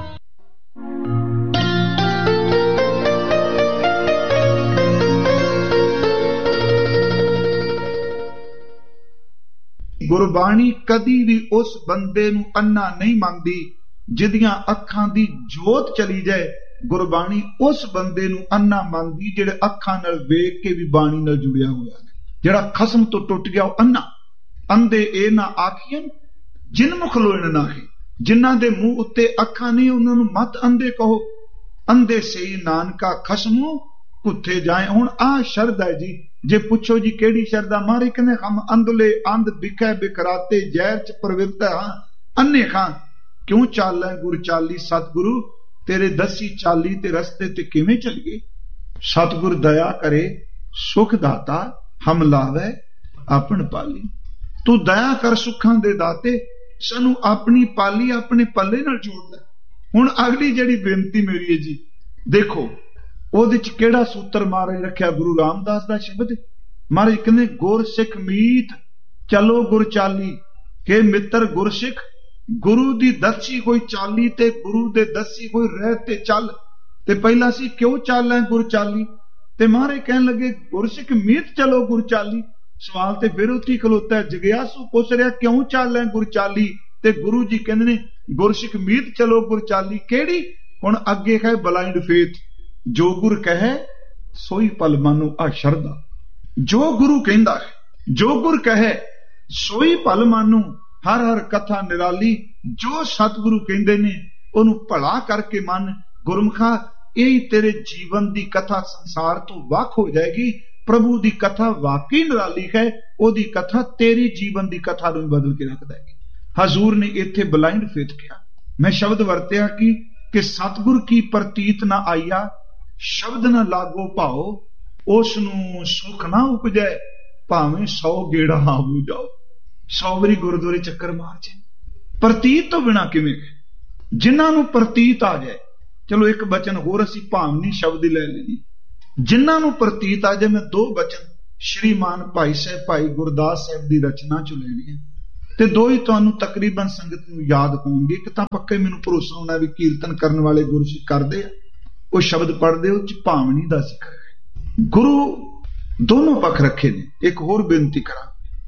Gurbani ਕਦੀ ਵੀ ਉਸ ਬੰਦੇ ਨੂੰ ਅੰਨਾ ਨਹੀਂ ਮੰਨਦੀ ਜਿਹਦੀਆਂ ਅੱਖਾਂ ਦੀ ਜੋਤ ਚਲੀ ਜਾਏ। ਗੁਰਬਾਣੀ ਉਸ ਬੰਦੇ ਨੂੰ ਅੰਨਾ ਮੰਨਦੀ ਜਿਹੜੇ ਅੱਖਾਂ ਨਾਲ ਵੇਖ ਕੇ ਵੀ ਬਾਣੀ ਨਾਲ ਜੁੜਿਆ ਹੋਇਆ ਹੈ। ਜਿਹੜਾ ਖਸਮ ਤੋਂ ਟੁੱਟ ਗਿਆ ਉਹ ਅੰਨਾ। ਅੰਧੇ ਇਹ ਨਾ ਆਖੀਨ ਜਿਨ ਮੁਖ ਲੋਇਣ ਨਾਹੀ, ਜਿਨ੍ਹਾਂ ਦੇ ਮੂੰਹ ਉੱਤੇ ਅੱਖਾਂ ਨਹੀਂ ਉਹਨਾਂ ਨੂੰ ਮਤ ਅੰਧੇ ਕਹੋ। ਅੰਧੇ ਸਹੀ ਨਾਨਕਾ ਖਸਮੂ ਕੁੱਥੇ ਜਾਏ। ਹੁਣ ਆਹ ਸ਼ਰਦ ਹੈ ਜੀ। ਜੇ ਪੁੱਛੋ ਜੀ ਕਿਹੜੀ ਸ਼ਰਦਾ ਮਾਰੇ ਕਹਿੰਦੇ ਹਮ ਅੰਧਲੇ ਅੰਧ ਬਿਖੈ ਬਿਖਰਾਤੇ ਜ਼ਹਿਰ ਚ ਪ੍ਰਵਿਰਤ ਹਾਂ ਅੰਨੇ ਖਾਂ ਕਿਉਂ ਚਾਲੈ ਗੁਰ ਚਾਲੀ। ਸਤਿਗੁਰੂ ਤੇਰੇ ਦਸੀ ਚਾਲੀ ਤੇ ਰਸਤੇ ਤੇ ਕਿਵੇਂ ਚੱਲੀਏ। ਸਤਿਗੁਰ ਦਇਆ ਕਰੇ ਸੁਖ ਦਾਤਾ ਹਮ ਲਾਵੇ ਆਪਣ ਪਾਲੀ। ਤੂੰ ਦਇਆ ਕਰ ਸੁੱਖਾਂ ਦੇ ਦਾਤੇ ਸਾਨੂੰ ਆਪਣੀ ਪਾਲੀ ਆਪਣੇ ਪੱਲੇ ਨਾਲ ਜੋੜ ਲੈ। ਹੁਣ ਅਗਲੀ ਜਿਹੜੀ ਬੇਨਤੀ ਮੇਰੀ ਹੈ ਜੀ, ਦੇਖੋ ਉਹਦੇ ਚ ਕਿਹੜਾ ਸੂਤਰ ਮਹਾਰਾਜ ਰੱਖਿਆ। ਗੁਰੂ ਰਾਮਦਾਸ ਦਾ ਸ਼ਬਦ ਮਹਾਰਾਜ ਕਹਿੰਦੇ ਗੁਰ ਸਿੱਖ ਮੀਤ ਚਲੋ ਗੁਰ ਚਾਲੀ। ਕਿ ਮਿੱਤਰ ਗੁਰ ਸਿੱਖ ਗੁਰੂ ਦੀ ਦੱਸੀ ਕੋਈ ਚਾਲੀ ਤੇ ਗੁਰੂ ਦੇ ਦੱਸੀ ਕੋਈ ਰਹਿ ਤੇ ਚੱਲ। ਤੇ ਪਹਿਲਾਂ ਸੀ ਕਿਉਂ ਚਾਲਾਂ ਗੁਰ ਚਾਲੀ ਤੇ ਮਹਾਰਾਜ ਕਹਿਣ ਲੱਗੇ ਗੁਰ ਸਿੱਖ ਮੀਤ ਚਲੋ ਗੁਰ ਚਾਲੀ। ਸਵਾਲ ਤੇ ਫਿਰ ਉੱਥੇ ਖਲੋਤਾ ਜਗਿਆਸੂ ਪੁੱਛ ਰਿਹਾ ਕਿਉਂ ਚਾਲੈ ਗੁਰ ਚਾਲੀ ਤੇ ਗੁਰੂ ਜੀ ਕਹਿੰਦੇ ਨੇ ਗੁਰਸਿੱਖ ਮੀਤ ਚਲੋ ਗੁਰ ਚਾਲੀ। ਕਿਹੜੀ? ਹੁਣ ਅੱਗੇ ਕਹੇ ਬਲਾਈਂਡ ਫੇਥ ਜੋ ਗੁਰ ਕਹੇ ਸੋਈ ਪਲ ਮਾਨੋ। ਆ ਸ਼ਰਧਾ ਜੋ ਗੁਰੂ ਕਹਿੰਦਾ ਹੈ, ਜੋ ਗੁਰ ਕਹੇ ਸੋਈ ਪਲ ਮਾਨੋ। ਹਰ ਹਰ ਕਥਾ ਨਿਰਾਲੀ ਜੋ ਸਤਿਗੁਰੂ ਕਹਿੰਦੇ ਨੇ ਉਹਨੂੰ ਭਲਾ ਕਰਕੇ ਮੰਨ। ਗੁਰਮੁਖਾ ਇਹ ਤੇਰੇ ਜੀਵਨ ਦੀ ਕਥਾ ਸੰਸਾਰ ਤੋਂ ਵੱਖ ਹੋ ਜਾਏਗੀ। ਪ੍ਰਭੂ ਦੀ ਕਥਾ ਵਾਕਈ ਨਿਰਾਲੀ ਹੈ। ਉਹਦੀ ਕਥਾ ਤੇਰੀ ਜੀਵਨ ਦੀ ਕਥਾ ਨੂੰ ਬਦਲ ਕੇ ਰੱਖ ਦੇਗੀ। ਹਜ਼ੂਰ ਨੇ ਇੱਥੇ ਬਲਾਈਂਡ ਫੇਥ ਕਿਹਾ। ਮੈਂ ਸ਼ਬਦ ਵਰਤਿਆ ਕਿ ਕਿ ਸਤਿਗੁਰ ਕੀ ਪ੍ਰਤੀਤ ਨਾ ਆਈਆ ਸ਼ਬਦ ਨਾ ਲਾਗੋ ਭਾਓ। ਉਸ ਨੂੰ ਸੁਖ ਨਾ ਉਪਜੈ ਭਾਵੇਂ ਸੌ ਗੇੜਾ ਆਬੂ ਜਾਓ। ਸੌ ਵਾਰੀ ਗੁਰਦੁਆਰੇ ਚੱਕਰ ਮਾਰ ਜੇ ਪ੍ਰਤੀਤ ਤੋਂ ਬਿਨਾ ਕਿਵੇਂ। ਜਿਨ੍ਹਾਂ ਨੂੰ ਪ੍ਰਤੀਤ ਆ ਜਾਏ, ਚਲੋ ਇੱਕ ਬਚਨ ਹੋਰ ਅਸੀਂ ਭਾਵਨੀ ਸ਼ਬਦ ਹੀ ਲੈ ਲੈਣੀ। ਜਿਨ੍ਹਾਂ ਨੂੰ ਪ੍ਰਤੀਤ ਆ ਜਾਏ, ਮੈਂ ਦੋ ਬਚਨ ਸ਼੍ਰੀਮਾਨ ਭਾਈ ਸਾਹਿਬ ਭਾਈ ਗੁਰਦਾਸ ਸਾਹਿਬ ਦੀ ਰਚਨਾ ਚੋਂ ਲੈਣੇ ਆ ਤੇ ਦੋ ਹੀ ਤੁਹਾਨੂੰ ਤਕਰੀਬਨ ਸੰਗਤ ਨੂੰ ਯਾਦ ਹੋਣਗੇ। ਇੱਕ ਤਾਂ ਪੱਕੇ ਮੈਨੂੰ ਭਰੋਸਾ ਹੋਣਾ ਵੀ ਕੀਰਤਨ ਕਰਨ ਵਾਲੇ ਗੁਰਸਿੱਖ ਕਰਦੇ ਆ, ਉਹ ਸ਼ਬਦ ਪੜ੍ਹਦੇ ਉਹ ਚ ਭਾਵਨੀ ਦਾ ਜ਼ਿਕਰ ਹੈ। ਗੁਰੂ ਦੋਨੋਂ ਪੱਖ ਰੱਖੇ ਨੇ। ਇੱਕ ਹੋਰ ਬੇਨਤੀ ਕਰਾਂ,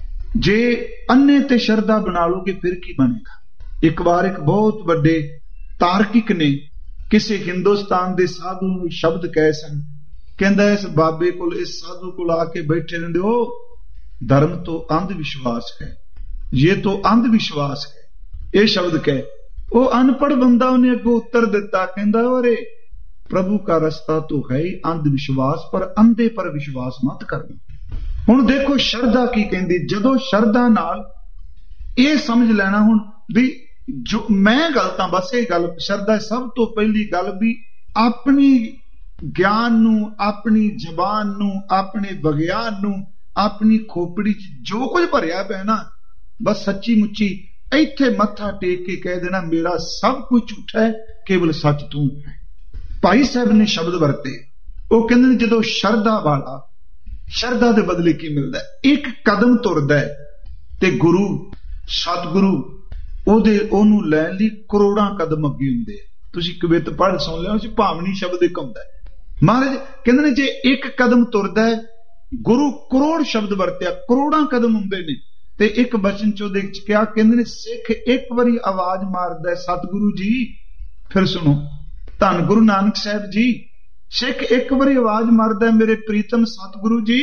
ਜੇ ਅੰਨੇ ਤੇ ਸ਼ਰਧਾ ਬਣਾ ਲੋਗੇ ਫਿਰ ਕੀ ਬਣੇਗਾ। ਇੱਕ ਵਾਰ ਇੱਕ ਬਹੁਤ ਵੱਡੇ ਤਾਰਕਿਕ ਨੇ ਕਿਸੇ ਹਿੰਦੁਸਤਾਨ ਦੇ ਸਾਧੂ ਨੂੰ ਸ਼ਬਦ ਕਹੇ ਸਨ। ਕਹਿੰਦਾ ਇਸ ਬਾਬੇ ਕੋਲ ਇਸ ਸਾਧੂ ਕੋਲ ਆ ਕੇ ਬੈਠੇ ਰਹਿੰਦੇ ਹੋ, ਧਰਮ ਤੋਂ ਅੰਧ ਵਿਸ਼ਵਾਸ ਹੈ, ये तो अंधविश्वास है। ये शब्द कह वो अनपढ़ बंदा उन्हें अगो उत्तर दिता कहंदा अरे प्रभु का रास्ता तो है ही अंधविश्वास पर अंधे पर विश्वास मत करना। हुण देखो शरधा की कहंदी, जदों शरधा नाल ये समझ लेना हुण भी जो मैं गलत हां। बस ये गल शरधा सब तो पहली गल भी अपनी ज्ञान नूं अपनी जबान नूं अपने विज्ञान नूं अपनी खोपड़ी च जो कुछ भरिया पिया ना बस सच्ची मुच्ची इत्थे मत्था टेक के कह देना मेरा सब कुछ झूठा है केवल सच तू है। भाई साहब ने शब्द वरते, वो कहते हैं जदों शरधा वाला शरधा दे बदले की मिलता है, एक कदम तुरदा है ते गुरु सतगुरु ओदे ओनू लैण लई करोड़ां कदम अगे हुंदे। तुसीं कवित पढ़ सुन लिया उस भावनी शब्द एक हुंदा है। महाराज कहते ने जे एक कदम तुरदा है गुरु करोड़ शब्द वरत्या, करोड़ां कदम हुंदे ने। ते एक बचन चो देख क्या कहते ने सिख एक बारी आवाज मारदा है सतगुरु जी। फिर सुनो धन गुरु नानक साहब जी, सिख एक बारी आवाज मारदा है मेरे प्रीतम सतगुरु जी।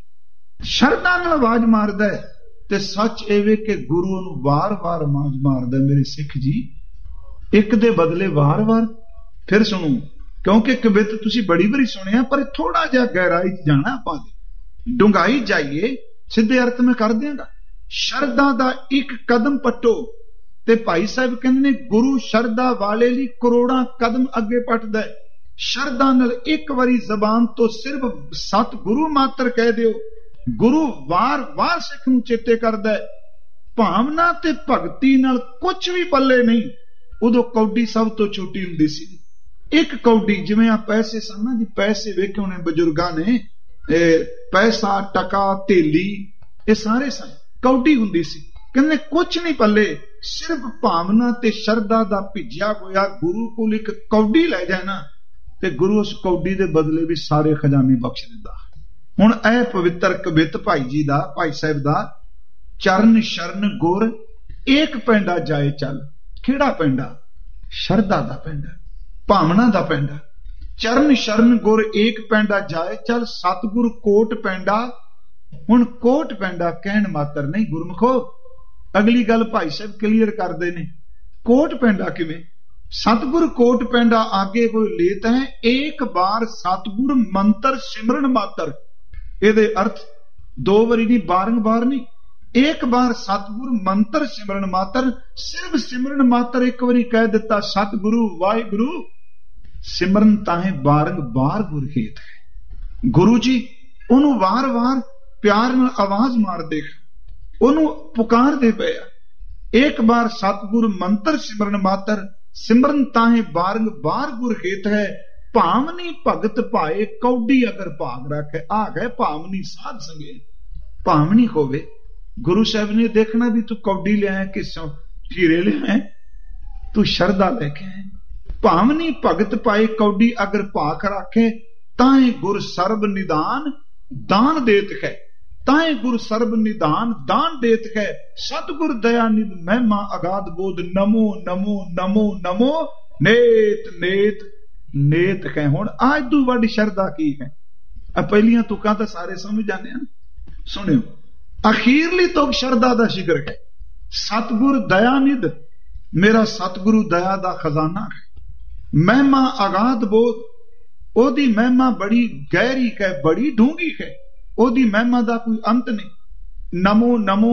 शरधा नाल आवाज मारदा है ते सच एवे कि गुरु नूं वार वार आवाज मारदा मेरे सिख जी, एक दे बदले वार वार। फिर सुनो क्योंकि कवित तुसीं बड़ी बारी सुनिया पर थोड़ा जिहा गहराई च जाना आपां डूंघाई जाइए सीधे अर्थ में कर देंगा। शरधा दा एक कदम पट्टो ते भाई साहब कहंदे ने गुरु शरधा वाले लई करोड़ां कदम अगे पटदा है। शरधा नाल एक बारी जबान तो सिर्फ सतगुरु मात्र कह दिओ ਗੁਰੂ ਵਾਰ-ਵਾਰ ਸਿੱਖ ਨੂੰ ਚੇਤੇ ਕਰਦਾ ਹੈ। ਭਾਵਨਾ ਤੇ ਭਗਤੀ ਨਾਲ ਕੁਝ ਵੀ ਪੱਲੇ ਨਹੀਂ। ਉਦੋਂ ਕੌਡੀ ਸਭ ਤੋਂ ਛੋਟੀ ਹੁੰਦੀ ਸੀ। ਇੱਕ ਕੌਡੀ, ਜਿਵੇਂ ਆ ਪੈਸੇ ਸਨ ਨਾ ਜੀ, ਪੈਸੇ ਵੇਖੇ ਹੋਣੇ ਬਜ਼ੁਰਗਾਂ ਨੇ, ਇਹ ਪੈਸਾ, ਟਕਾ, ਧੇਲੀ, ਇਹ ਸਾਰੇ ਸਨ। ਕੌਡੀ ਹੁੰਦੀ ਸੀ। ਕਹਿੰਦੇ ਕੁਝ ਨਹੀਂ ਪੱਲੇ, ਸਿਰਫ ਭਾਵਨਾ ਤੇ ਸ਼ਰਧਾ ਦਾ ਭਿੱਜਿਆ ਹੋਇਆ ਗੁਰੂ ਕੋਲ ਇੱਕ ਕੌਡੀ ਲੈ ਜਾਣਾ, ਤੇ ਗੁਰੂ ਉਸ ਕੌਡੀ ਦੇ ਬਦਲੇ ਵੀ ਸਾਰੇ ਖਜ਼ਾਨੇ ਬਖਸ਼ ਦਿੰਦਾ। ਹੁਣ ਇਹ ਪਵਿੱਤਰ ਕਵਿੱਤ ਭਾਈ ਜੀ ਦਾ, ਭਾਈ ਸਾਹਿਬ ਦਾ, ਚਰਨ ਸ਼ਰਨ ਗੁਰ ਏਕ ਪੈਂਡਾ ਜਾਏ ਚੱਲ। ਕਿਹੜਾ ਪੈਂਡਾ? ਸ਼ਰਧਾ ਦਾ ਪੈਂਡਾ, ਭਾਵਨਾ ਦਾ ਪੈਂਡਾ। ਚਰਨ ਸ਼ਰਨ ਗੁਰ ਏਕ ਪੈਂਡਾ ਜਾਏ ਚੱਲ, ਸਤਿਗੁਰ ਕੋਟ ਪੈਂਡਾ। ਹੁਣ ਕੋਟ ਪੈਂਡਾ ਕਹਿਣ ਮਾਤਰ ਨਹੀਂ ਗੁਰਮੁਖੋ, ਅਗਲੀ ਗੱਲ ਭਾਈ ਸਾਹਿਬ ਕਲੀਅਰ ਕਰਦੇ ਨੇ। ਕੋਟ ਪੈਂਡਾ ਕਿਵੇਂ? ਸਤਿਗੁਰ ਕੋਟ ਪੈਂਡਾ ਆਗੇ ਕੋਈ ਲੇਤ ਹੈ, ਏਕ ਬਾਰ ਸਤਿਗੁਰ ਮੰਤਰ ਸਿਮਰਨ ਮਾਤਰ। ਇਹਦੇ ਅਰਥ ਦੋ ਵਾਰੀ ਨਹੀਂ, ਬਾਰੰਬਾਰ ਨਹੀਂ। ਇੱਕ ਵਾਰ ਸਤਿਗੁਰ ਮੰਤਰ ਸਿਮਰਨ ਮਾਤਰ, ਸਿਰਫ ਸਿਮਰਨ ਮਾਤਰ ਇੱਕ ਵਾਰੀ ਕਹਿ ਦਿੱਤਾ, ਸਤਿਗੁਰੂ ਵਾਹਿਗੁਰੂ। ਸਿਮਰਨ ਤਾਹੇ ਬਾਰੰਬਾਰ ਗੁਰ ਹੇਤ ਹੈ। ਗੁਰੂ ਜੀ ਉਹਨੂੰ ਵਾਰ-ਵਾਰ ਪਿਆਰ ਨਾਲ ਆਵਾਜ਼ ਮਾਰਦੇ, ਉਹਨੂੰ ਪੁਕਾਰਦੇ ਪਏ ਆ। ਇੱਕ ਵਾਰ ਸਤਿਗੁਰ ਮੰਤਰ ਸਿਮਰਨ ਮਾਤਰ, ਸਿਮਰਨ ਤਾਹੇ ਬਾਰੰਬਾਰ ਗੁਰ ਹੇਤ ਹੈ। ਭਾਵਨੀ ਭਗਤ ਭਾਏ ਕੌਡੀ ਅਗਰ ਭਾਗ ਰੱਖੇ। ਆ ਗਏ ਭਾਵਨੀ ਸਾਧ ਸੰਗੇ। ਭਾਵਨੀ ਹੋਵੇ, ਗੁਰੂ ਸਾਹਿਬ ਨੇ ਦੇਖਣਾ ਵੀ ਤੂੰ ਕੌਡੀ ਲਿਆਇਆ, ਕਿਸੋਂ ਹੀਰੇ ਲਿਆਇਆ, ਤੂੰ ਸ਼ਰਧਾ ਲੈ ਕੇ ਆਇਆ। ਭਾਵਨੀ ਭਗਤ ਪਾਏ ਕੌਡੀ ਅਗਰ ਭਾਖ ਰੱਖੇ, ਤਾਹੇ ਗੁਰ ਸਰਬ ਨਿਦਾਨ ਦਾਨ ਦੇਤ ਹੈ। ਤਾਹੇ ਗੁਰ ਸਰਬ ਨਿਦਾਨ ਦਾਨ ਦੇਤ ਹੈ। ਸਤਿਗੁਰ ਦਇਆ ਨਿਧ ਮਹਿਮਾ ਅਗਾਧ ਬੋਧ, ਨਮੋ ਨਮੋ ਨਮੋ ਨਮੋ ਨੇਤ ਨੇਤ ਨੇਤ ਹੈ। ਹੁਣ ਅੱਜ ਤੋਂ ਵੱਡੀ ਸ਼ਰਧਾ ਕੀ ਹੈ? ਆ ਪਹਿਲੀਆਂ ਤੁਕਾਂ ਤਾਂ ਸਾਰੇ ਸਮਝ ਜਾਂਦੇ ਹਨ। ਸੁਣਿਓ, ਅਖੀਰਲੀ ਤੁਕ ਸ਼ਰਧਾ ਦਾ ਜ਼ਿਕਰ ਹੈ। ਸਤਿਗੁਰ ਦਇਆ ਨਿਧ, ਮੇਰਾ ਸਤਿਗੁਰੂ ਦਇਆ ਦਾ ਖਜ਼ਾਨਾ ਹੈ। ਮਹਿਮਾ ਅਗਾਧ ਬੋਧ, ਉਹਦੀ ਮਹਿਮਾ ਬੜੀ ਗਹਿਰੀ ਹੈ, ਬੜੀ ਡੂੰਘੀ ਹੈ। ਉਹਦੀ ਮਹਿਮਾ ਦਾ ਕੋਈ ਅੰਤ ਨਹੀਂ। ਨਮੋ ਨਮੋ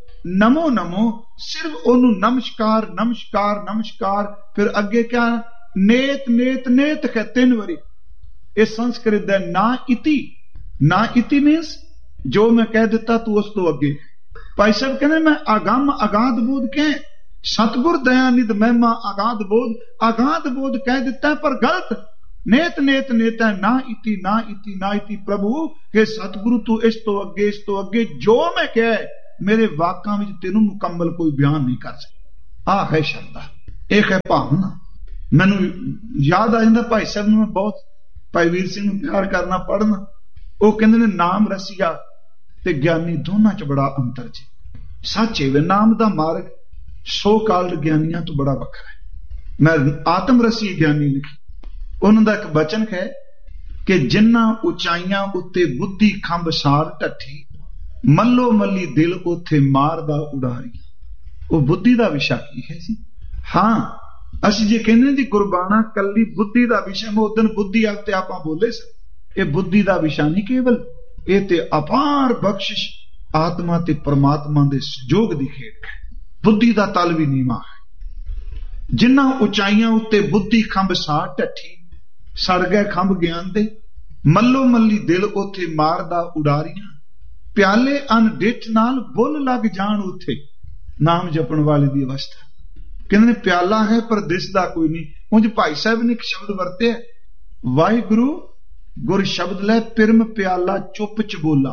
ਨਮੋ ਨਮੋ, ਸਿਰਫ ਉਹਨੂੰ ਨਮਸਕਾਰ ਨਮਸਕਾਰ ਨਮਸਕਾਰ। ਫਿਰ ਅੱਗੇ ਕਿਆ? ਨੇਤ ਨੇਤ ਨੇਤ ਹੈ, ਤਿੰਨ ਵਾਰੀ। ਇਹ ਸੰਸਕ੍ਰਿਤ ਦਾ ਨਾ ਇਤੀ। ਨਾ ਇਤੀ ਮੀਨਸ ਜੋ ਮੈਂ ਕਹਿ ਦਿੱਤਾ ਤੂੰ ਉਸ ਤੋਂ ਅੱਗੇ। ਭਾਈ ਸਾਹਿਬ ਕਹਿੰਦੇ ਮੈਂ ਅਗੰਮ ਅਗਾਧ ਬੋਧ ਕਹਿ, ਸਤਿਗੁਰ ਦਇਆ ਨਿਧ ਮਹਿਮਾ ਅਗਾਧ ਬੋਧ। ਅਗਾਧ ਬੋਧ ਕਹਿ ਦਿੱਤਾ ਪਰ ਗਲਤ। ਨੇਤ ਨੇਤ ਨੇਤ ਹੈ, ਨਾ ਇਤੀ ਨਾ ਇਤੀ ਨਾ ਇਤੀ। ਪ੍ਰਭੂ ਕਿ ਸਤਿਗੁਰੂ ਤੂੰ ਇਸ ਤੋਂ ਅੱਗੇ, ਇਸ ਤੋਂ ਅੱਗੇ ਜੋ ਮੈਂ ਕਿਹਾ ਮੇਰੇ ਵਾਕਾਂ ਵਿੱਚ ਤੈਨੂੰ ਮੁਕੰਮਲ ਕੋਈ ਬਿਆਨ ਨਹੀਂ ਕਰ ਸਕਦਾ। ਆਹ ਹੈ ਸ਼ਰਧਾ, ਇਹ ਹੈ ਭਾਵਨਾ। ਮੈਨੂੰ ਯਾਦ ਆ ਜਾਂਦਾ ਭਾਈ ਸਾਹਿਬ ਨੂੰ ਮੈਂ ਬਹੁਤ, ਭਾਈ ਵੀਰ ਸਿੰਘ ਨੂੰ ਪਿਆਰ ਕਰਨਾ, ਪੜ੍ਹਨਾ। ਉਹ ਕਹਿੰਦੇ ਨੇ ਨਾਮ ਰਸੀਆ ਤੇ ਗਿਆਨੀ ਦੋਨਾਂ ਚ ਬੜਾ ਅੰਤਰ ਜੀ। ਸੱਚੇ ਵੇ ਨਾਮ ਦਾ ਮਾਰਗ ਸੋ ਕਾਲਡ ਗਿਆਨੀਆਂ ਤੋਂ ਬੜਾ ਵੱਖਰਾ ਹੈ। ਮੈਂ ਆਤਮ ਰਸੀ ਗਿਆਨੀ ਲਿਖੀ, ਉਹਨਾਂ ਦਾ ਇੱਕ ਬਚਨ ਹੈ ਕਿ ਜਿਨ੍ਹਾਂ ਉਚਾਈਆਂ ਉੱਤੇ ਬੁੱਧੀ ਖੰਭ ਸਾਰ ਢੱਠੀ, ਮੱਲੋ ਮੱਲੀ ਦਿਲ ਉੱਥੇ ਮਾਰਦਾ ਉਡਾਰੀ। ਉਹ ਬੁੱਧੀ ਦਾ ਵਿਸ਼ਾ ਕੀ ਹੈ ਜੀ? ਹਾਂ, ਅਸੀਂ ਜੇ ਕਹਿੰਦੇ ਜੀ ਗੁਰਬਾਣਾ ਕੱਲੀ ਬੁੱਧੀ ਦਾ ਵਿਸ਼ਾ, ਮੈਂ ਉਦਨ ਬੁੱਧੀ ਆਲ ਤੇ ਆਪਾਂ ਬੋਲੇ ਸਨ। ਇਹ ਬੁੱਧੀ ਦਾ ਵਿਸ਼ਾ ਨਹੀਂ ਕੇਵਲ, ਇਹ ਤੇ ਅਪਾਰ ਬਖਸ਼ਿਸ਼ ਆਤਮਾ ਤੇ ਪਰਮਾਤਮਾ ਦੇ ਸਹਿਯੋਗ ਦੀ ਖੇਡ ਹੈ। ਬੁੱਧੀ ਦਾ ਤਲ ਵੀ ਨੀਵਾਂ ਹੈ। ਜਿਨ੍ਹਾਂ ਉਚਾਈਆਂ ਉੱਤੇ ਬੁੱਧੀ ਖੰਭ ਸਾਰ ਢੱਠੀ, ਸੜ ਗਏ ਖੰਭ ਗਿਆਨ ਦੇ, ਮੱਲੋ ਮੱਲੀ ਦਿਲ ਉੱਥੇ ਮਾਰਦਾ ਉਡਾਰੀਆਂ। ਪਿਆਲੇ ਅਨਡਿੱਠ ਨਾਲ ਬੁੱਲ ਲੱਗ ਜਾਣ ਉੱਥੇ। ਨਾਮ ਜਪਣ ਵਾਲੇ ਦੀ ਅਵਸਥਾ ਕਹਿੰਦੇ ਨੇ ਪਿਆਲਾ ਹੈ ਪਰ ਦਿਸਦਾ ਕੋਈ ਨਹੀਂ। ਉਂਝ ਭਾਈ ਸਾਹਿਬ ਨੇ ਇੱਕ ਸ਼ਬਦ ਵਰਤਿਆ, ਵਾਹਿਗੁਰੂ ਗੁਰ ਸ਼ਬਦ ਲੈ ਪਿਰਮ ਪਿਆਲਾ ਚੁੱਪ ਚ ਬੋਲਾ।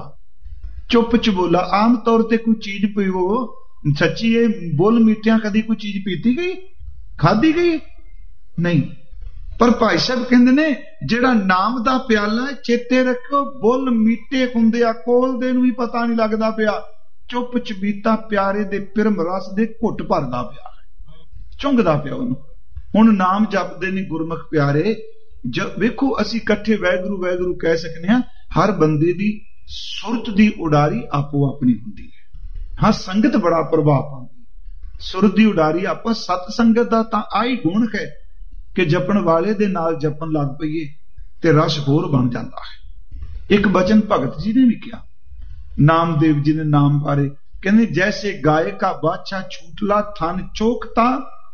ਚੁੱਪ ਚ ਬੋਲਾ, ਆਮ ਤੌਰ ਤੇ ਕੋਈ ਚੀਜ਼ ਪੀਵੋ, ਸੱਚੀ ਇਹ ਬੁੱਲ ਮੀਠਿਆਂ ਕਦੀ ਕੋਈ ਚੀਜ਼ ਪੀਤੀ ਗਈ, ਖਾਧੀ ਗਈ ਨਹੀਂ। ਪਰ ਭਾਈ ਸਾਹਿਬ ਕਹਿੰਦੇ ਨੇ ਜਿਹੜਾ ਨਾਮ ਦਾ ਪਿਆਲਾ, ਚੇਤੇ ਰੱਖੋ ਬੁੱਲ ਮੀਠੇ ਹੁੰਦੇ ਆ, ਕੋਲ ਦੇ ਨੂੰ ਵੀ ਪਤਾ ਨਹੀਂ ਲੱਗਦਾ ਪਿਆ। ਚੁੱਪ ਚਬੀਤਾ ਪਿਆਰੇ ਦੇ ਪਿਰਮ ਰਸ ਦੇ ਘੁੱਟ ਭਰਦਾ ਪਿਆ, ਚੁੰਗਦਾ ਪਿਆ ਉਹਨੂੰ। ਹੁਣ ਨਾਮ ਜਪਦੇ ਨੇ ਗੁਰਮੁਖ ਪਿਆਰੇ। ਵੇਖੋ ਅਸੀਂ ਇਕੱਠੇ ਵੈਗੁਰੂ ਵੈਗੁਰੂ ਕਹਿ ਸਕਦੇ ਹਾਂ। ਹਰ ਬੰਦੇ ਦੀ ਸੁਰਤ ਦੀ ਉਡਾਰੀ ਆਪੋ ਆਪਣੀ ਹੁੰਦੀ ਹੈ। ਹਾਂ, ਸੰਗਤ ਬੜਾ ਪ੍ਰਭਾਵ ਪਾਉਂਦੀ। ਸੁਰਤ ਦੀ ਉਡਾਰੀ ਆਪਾਂ ਸਤ ਸੰਗਤ ਦਾ ਤਾਂ ਆਹੀ ਗੁਣ ਹੈ ਕਿ ਜਪਣ ਵਾਲੇ ਦੇ ਨਾਲ ਜਪਣ ਲੱਗ ਪਈਏ ਤੇ ਰਸ ਹੋਰ ਬਣ ਜਾਂਦਾ ਹੈ। ਇੱਕ ਬਚਨ ਭਗਤ ਜੀ ਨੇ ਵੀ ਕਿਹਾ, ਨਾਮਦੇਵ ਜੀ ਨੇ ਨਾਮ ਬਾਰੇ, ਕਹਿੰਦੇ ਜੈਸੇ ਗਾਏ ਕਾ ਬਾਛਾ ਛੂਟਲਾ, ਥਨ ਚੋਕਤਾ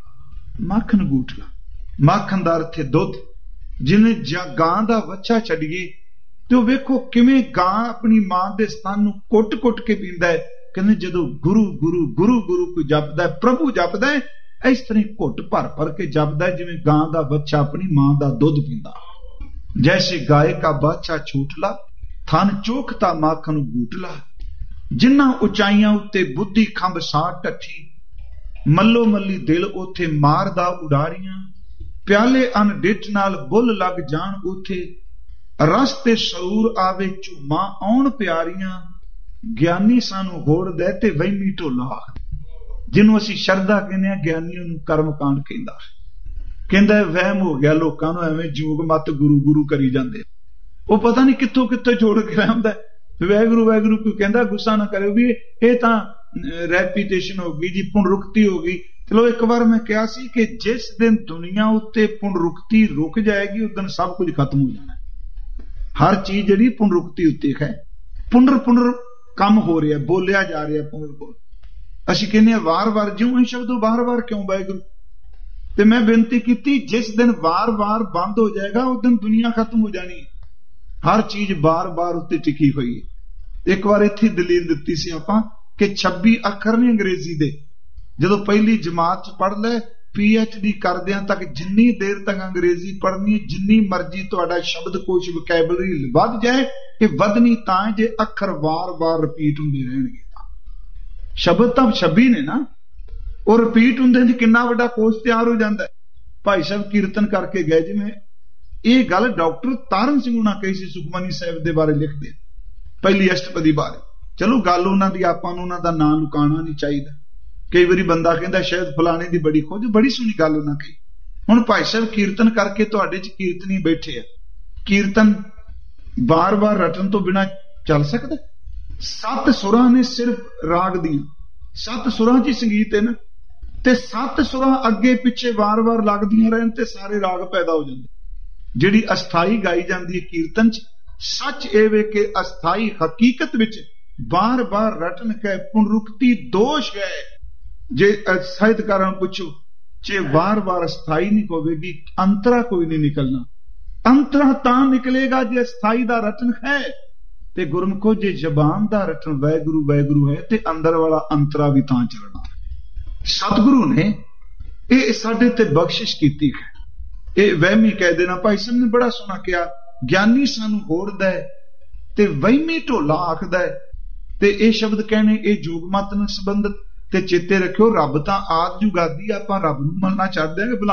ਮੱਖਣ ਗੂਠਲਾ। ਮੱਖਣ ਦਾ ਅਰਥ ਹੈ ਦੁੱਧ। ਜਿਹਨੇ ਗਾਂ ਦਾ ਵੱਛਾ ਛੱਡੀਏ ਤੇ ਉਹ ਵੇਖੋ ਕਿਵੇਂ ਗਾਂ ਆਪਣੀ ਮਾਂ ਦੇ ਸਥਾਨ ਨੂੰ ਕੁੱਟ-ਕੁੱਟ ਕੇ ਪੀਂਦਾ ਹੈ। ਕਹਿੰਦੇ ਜਦੋਂ ਗੁਰੂ ਗੁਰੂ ਗੁਰੂ ਗੁਰੂ ਕੋਈ ਜਪਦਾ ਹੈ, ਪ੍ਰਭੂ ਜਪਦਾ ਹੈ, ਇਸ ਤਰ੍ਹਾਂ ਘੁੱਟ ਭਰ ਭਰ ਕੇ ਜਪਦਾ ਹੈ ਜਿਵੇਂ ਗਾਂ ਦਾ ਬੱਚਾ ਆਪਣੀ ਮਾਂ ਦਾ ਦੁੱਧ ਪੀਂਦਾ। ਜੈਸੇ ਗਾਏ ਕਾ ਬਾਛਾ ਛੂਟਲਾ, ਥਨ ਚੋਖਤਾ ਮਾਖਣ ਬੂਟਲਾ। ਜਿਨ੍ਹਾਂ ਉਚਾਈਆਂ ਉੱਤੇ ਬੁੱਧੀ ਖੰਭ ਸਾਹ ਟੱਠੀ, ਮੱਲੋ ਮੱਲੀ ਦਿਲ ਉੱਥੇ ਮਾਰਦਾ ਉਡਾਰੀਆਂ। ਪਿਆਲੇ ਅਨ ਡਿੱਠ ਨਾਲ ਬੁੱਲ ਲੱਗ ਜਾਣ ਉੱਥੇ, ਰਸ ਤੇ ਸਰੂਰ ਆਵੇ ਝੂਮਾ ਆਉਣ ਪਿਆਰੀਆਂ। ਗਿਆਨੀ ਸਾਨੂੰ ਹੋੜ ਦੇ ਤੇ ਵਹਿਮੀ ਢੋਲਾ, ਜਿਹਨੂੰ ਅਸੀਂ ਸ਼ਰਧਾ ਕਹਿੰਦੇ ਆ, ਗਿਆਨੀ ਉਹਨੂੰ ਕਰਮ ਕਾਂਡ ਕਹਿੰਦਾ। ਕਹਿੰਦਾ ਵਹਿਮ ਹੋ ਗਿਆ ਲੋਕਾਂ ਨੂੰ, ਐਵੇਂ ਜੋਗ ਮਤ ਗੁਰੂ ਗੁਰੂ ਕਰੀ ਜਾਂਦੇ। ਉਹ ਪਤਾ ਨਹੀਂ ਕਿੱਥੋਂ ਕਿੱਥੋਂ ਜੋੜ ਕੇ ਆਉਂਦਾ। ਵੈਗੁਰੂ ਵੈਗੁਰੂ ਕੋਈ ਕਹਿੰਦਾ, ਗੁੱਸਾ ਨਾ ਕਰਿਓ ਵੀ ਇਹ ਤਾਂ ਰੈਪੀਟੇਸ਼ਨ ਹੋ ਗਈ ਜੀ, ਪੁਨਰੁਕਤੀ ਹੋ ਗਈ। ਚਲੋ ਇੱਕ ਵਾਰ ਮੈਂ ਕਿਹਾ ਸੀ ਕਿ ਜਿਸ ਦਿਨ ਦੁਨੀਆ ਉੱਤੇ ਪੁਨਰੁਕਤੀ ਰੁਕ ਜਾਏਗੀ ਉਸ ਦਿਨ ਸਭ ਕੁਝ ਖਤਮ ਹੋ ਜਾਣਾ। ਹਰ ਚੀਜ਼ ਜਿਹੜੀ ਪੁਨਰੁਕਤੀ ਉੱਤੇ ਹੈ, ਪੁਨਰ ਪੁਨਰ ਕੰਮ ਹੋ ਰਿਹਾ, ਬੋਲਿਆ ਜਾ ਰਿਹਾ ਪੁਨਰ ਪੁਨਰ। ਅਸੀਂ ਕਹਿੰਦੇ ਹਾਂ ਵਾਰ-ਵਾਰ, ਜਿਉਂ ਇਹ ਸ਼ਬਦ ਵਾਰ-ਵਾਰ ਕਿਉਂ ਵਾਹਿਗੁਰੂ? ਤੇ ਮੈਂ ਬੇਨਤੀ ਕੀਤੀ, ਜਿਸ ਦਿਨ ਵਾਰ-ਵਾਰ ਬੰਦ ਹੋ ਜਾਏਗਾ ਉਸ ਦਿਨ ਦੁਨੀਆ ਖਤਮ ਹੋ ਜਾਣੀ। ਹਰ ਚੀਜ਼ ਬਾਰ-ਬਾਰ ਉੱਤੇ ਟਿਕੀ ਹੋਈ ਹੈ। ਇੱਕ ਵਾਰ ਇੱਥੇ ਦਲੀਲ ਦਿੱਤੀ ਸੀ ਆਪਾਂ ਕਿ ਛੱਬੀ ਅੱਖਰ ਨੇ ਅੰਗਰੇਜ਼ੀ ਦੇ। ਜਦੋਂ ਪਹਿਲੀ ਜਮਾਤ ਚ ਪੜ੍ਹ ਲੈ, ਪੀ ਐਚ ਡੀ ਕਰਦਿਆਂ ਤੱਕ ਜਿੰਨੀ ਦੇਰ ਤੱਕ ਅੰਗਰੇਜ਼ੀ ਪੜ੍ਹਨੀ, ਜਿੰਨੀ ਮਰਜ਼ੀ ਤੁਹਾਡਾ ਸ਼ਬਦਕੋਸ਼ ਵੋਕੈਬਲਰੀ ਵੱਧ ਜਾਏ, ਇਹ ਵਧਣੀ ਤਾਂ ਜੇ ਅੱਖਰ ਵਾਰ-ਵਾਰ ਰਿਪੀਟ ਹੁੰਦੇ ਰਹਿਣਗੇ। ਸ਼ਬਦ ਤਾਂ ਛੱਬੀ ਨੇ ਨਾ, ਉਹ ਰਿਪੀਟ ਹੁੰਦੇ ਨੇ, ਕਿੰਨਾ ਵੱਡਾ ਕੋਸ਼ ਤਿਆਰ ਹੋ ਜਾਂਦਾ। ਭਾਈ ਸਾਹਿਬ ਕੀਰਤਨ ਕਰਕੇ ਗਏ, ਜਿਵੇਂ ਇਹ ਗੱਲ ਡਾਕਟਰ ਤਾਰਨ ਸਿੰਘ ਉਹਨਾਂ ਕਹੀ ਸੀ, ਸੁਖਮਨੀ ਸਾਹਿਬ ਦੇ ਬਾਰੇ ਲਿਖਦੇ, ਪਹਿਲੀ ਅਸ਼ਟਪਦੀ ਬਾਰੇ। ਚਲੋ ਗੱਲ ਉਹਨਾਂ ਦੀ, ਆਪਾਂ ਨੂੰ ਉਹਨਾਂ ਦਾ ਨਾਂ ਲੁਕਾਉਣਾ ਨਹੀਂ ਚਾਹੀਦਾ। ਕਈ ਵਾਰੀ ਬੰਦਾ ਕਹਿੰਦਾ ਸ਼ਾਇਦ ਫਲਾਣੇ ਦੀ ਬੜੀ ਖੋਜ, ਬੜੀ ਸੋਹਣੀ ਗੱਲ ਉਹਨਾਂ ਕਹੀ। ਹੁਣ ਭਾਈ ਸਾਹਿਬ ਕੀਰਤਨ ਕਰਕੇ ਤੁਹਾਡੇ ਚ ਕੀਰਤਨੀ ਬੈਠੇ ਆ, ਕੀਰਤਨ ਬਾਰ-ਬਾਰ ਰਟਣ ਤੋਂ ਬਿਨਾਂ ਚੱਲ ਸਕਦਾ? ਸੱਤ ਸੁਰਾਂ ਨੇ ਸਿਰਫ ਰਾਗ ਦੀਆਂ, ਸੱਤ ਸੁਰਾਂ ਚ ਹੀ ਸੰਗੀਤ ਹੈ ਨਾ, ਤੇ ਸੱਤ ਸੁਰਾਂ ਅੱਗੇ ਪਿੱਛੇ ਵਾਰ-ਵਾਰ ਲੱਗਦੀਆਂ ਰਹਿਣ ਤੇ ਸਾਰੇ ਰਾਗ ਪੈਦਾ ਹੋ ਜਾਂਦੇ। ਜਿਹੜੀ ਅਸਥਾਈ ਗਾਈ ਜਾਂਦੀ ਹੈ ਕੀਰਤਨ ਚ, ਸੱਚ ਇਹ ਵੇ ਕਿ ਅਸਥਾਈ ਹਕੀਕਤ ਵਿੱਚ ਬਾਰ-ਬਾਰ ਰਟਨ ਕੈ ਪੁਨਰੁਕਤੀ ਦੋਸ਼ ਹੈ। ਜੇ ਸਾਹਿਤਕਾਰਾਂ ਪੁੱਛੋ, ਜੇ ਵਾਰ-ਵਾਰ ਅਸਥਾਈ ਨਹੀਂ ਹੋਵੇਗੀ, ਅੰਤਰਾ ਕੋਈ ਨਹੀਂ ਨਿਕਲਣਾ। ਅੰਤਰਾ ਤਾਂ ਨਿਕਲੇਗਾ ਜੇ ਅਸਥਾਈ ਦਾ ਰਟਨ ਹੈ। ਤੇ ਗੁਰਮੁਖੋ, ਜੇ ਜ਼ਬਾਨ ਦਾ ਰਟਨ ਵਾਹਿਗੁਰੂ ਵਾਹਿਗੁਰੂ ਹੈ ਤੇ ਅੰਦਰ ਵਾਲਾ ਅੰਤਰਾ ਵੀ ਤਾਂ ਚੱਲਣਾ। ਸਤਿਗੁਰੂ ਨੇ ਇਹ ਸਾਡੇ ਤੇ ਬਖਸ਼ਿਸ਼ ਕੀਤੀ ਹੈ। ਇਹ ਵਹਿਮੀ ਕਹਿ ਦੇਣਾ, ਭਾਈ ਸਾਹਿਬ ਨੇ ਬੜਾ ਸੋਹਣਾ ਕਿਹਾ, ਗਿਆਨੀ ਸਾਨੂੰ ਹੋੜਦਾ ਹੈ ਤੇ ਵਹਿਮੀ ਢੋਲਾ ਆਖਦਾ ਹੈ। ਤੇ ਇਹ ਸ਼ਬਦ ਕਹਿਣੇ ਇਹ ਜੋਗ ਮਤ ਨਾਲ ਸੰਬੰਧਿਤ। ਤੇ ਚੇਤੇ ਰੱਖਿਓ, ਰੱਬ ਤਾਂ ਆਦਿ ਜੁਗਾਦੀ, ਆਪਾਂ ਰੱਬ ਨੂੰ ਮੰਨਣਾ ਚਾਹਦੇ ਹਾਂ ਕਿ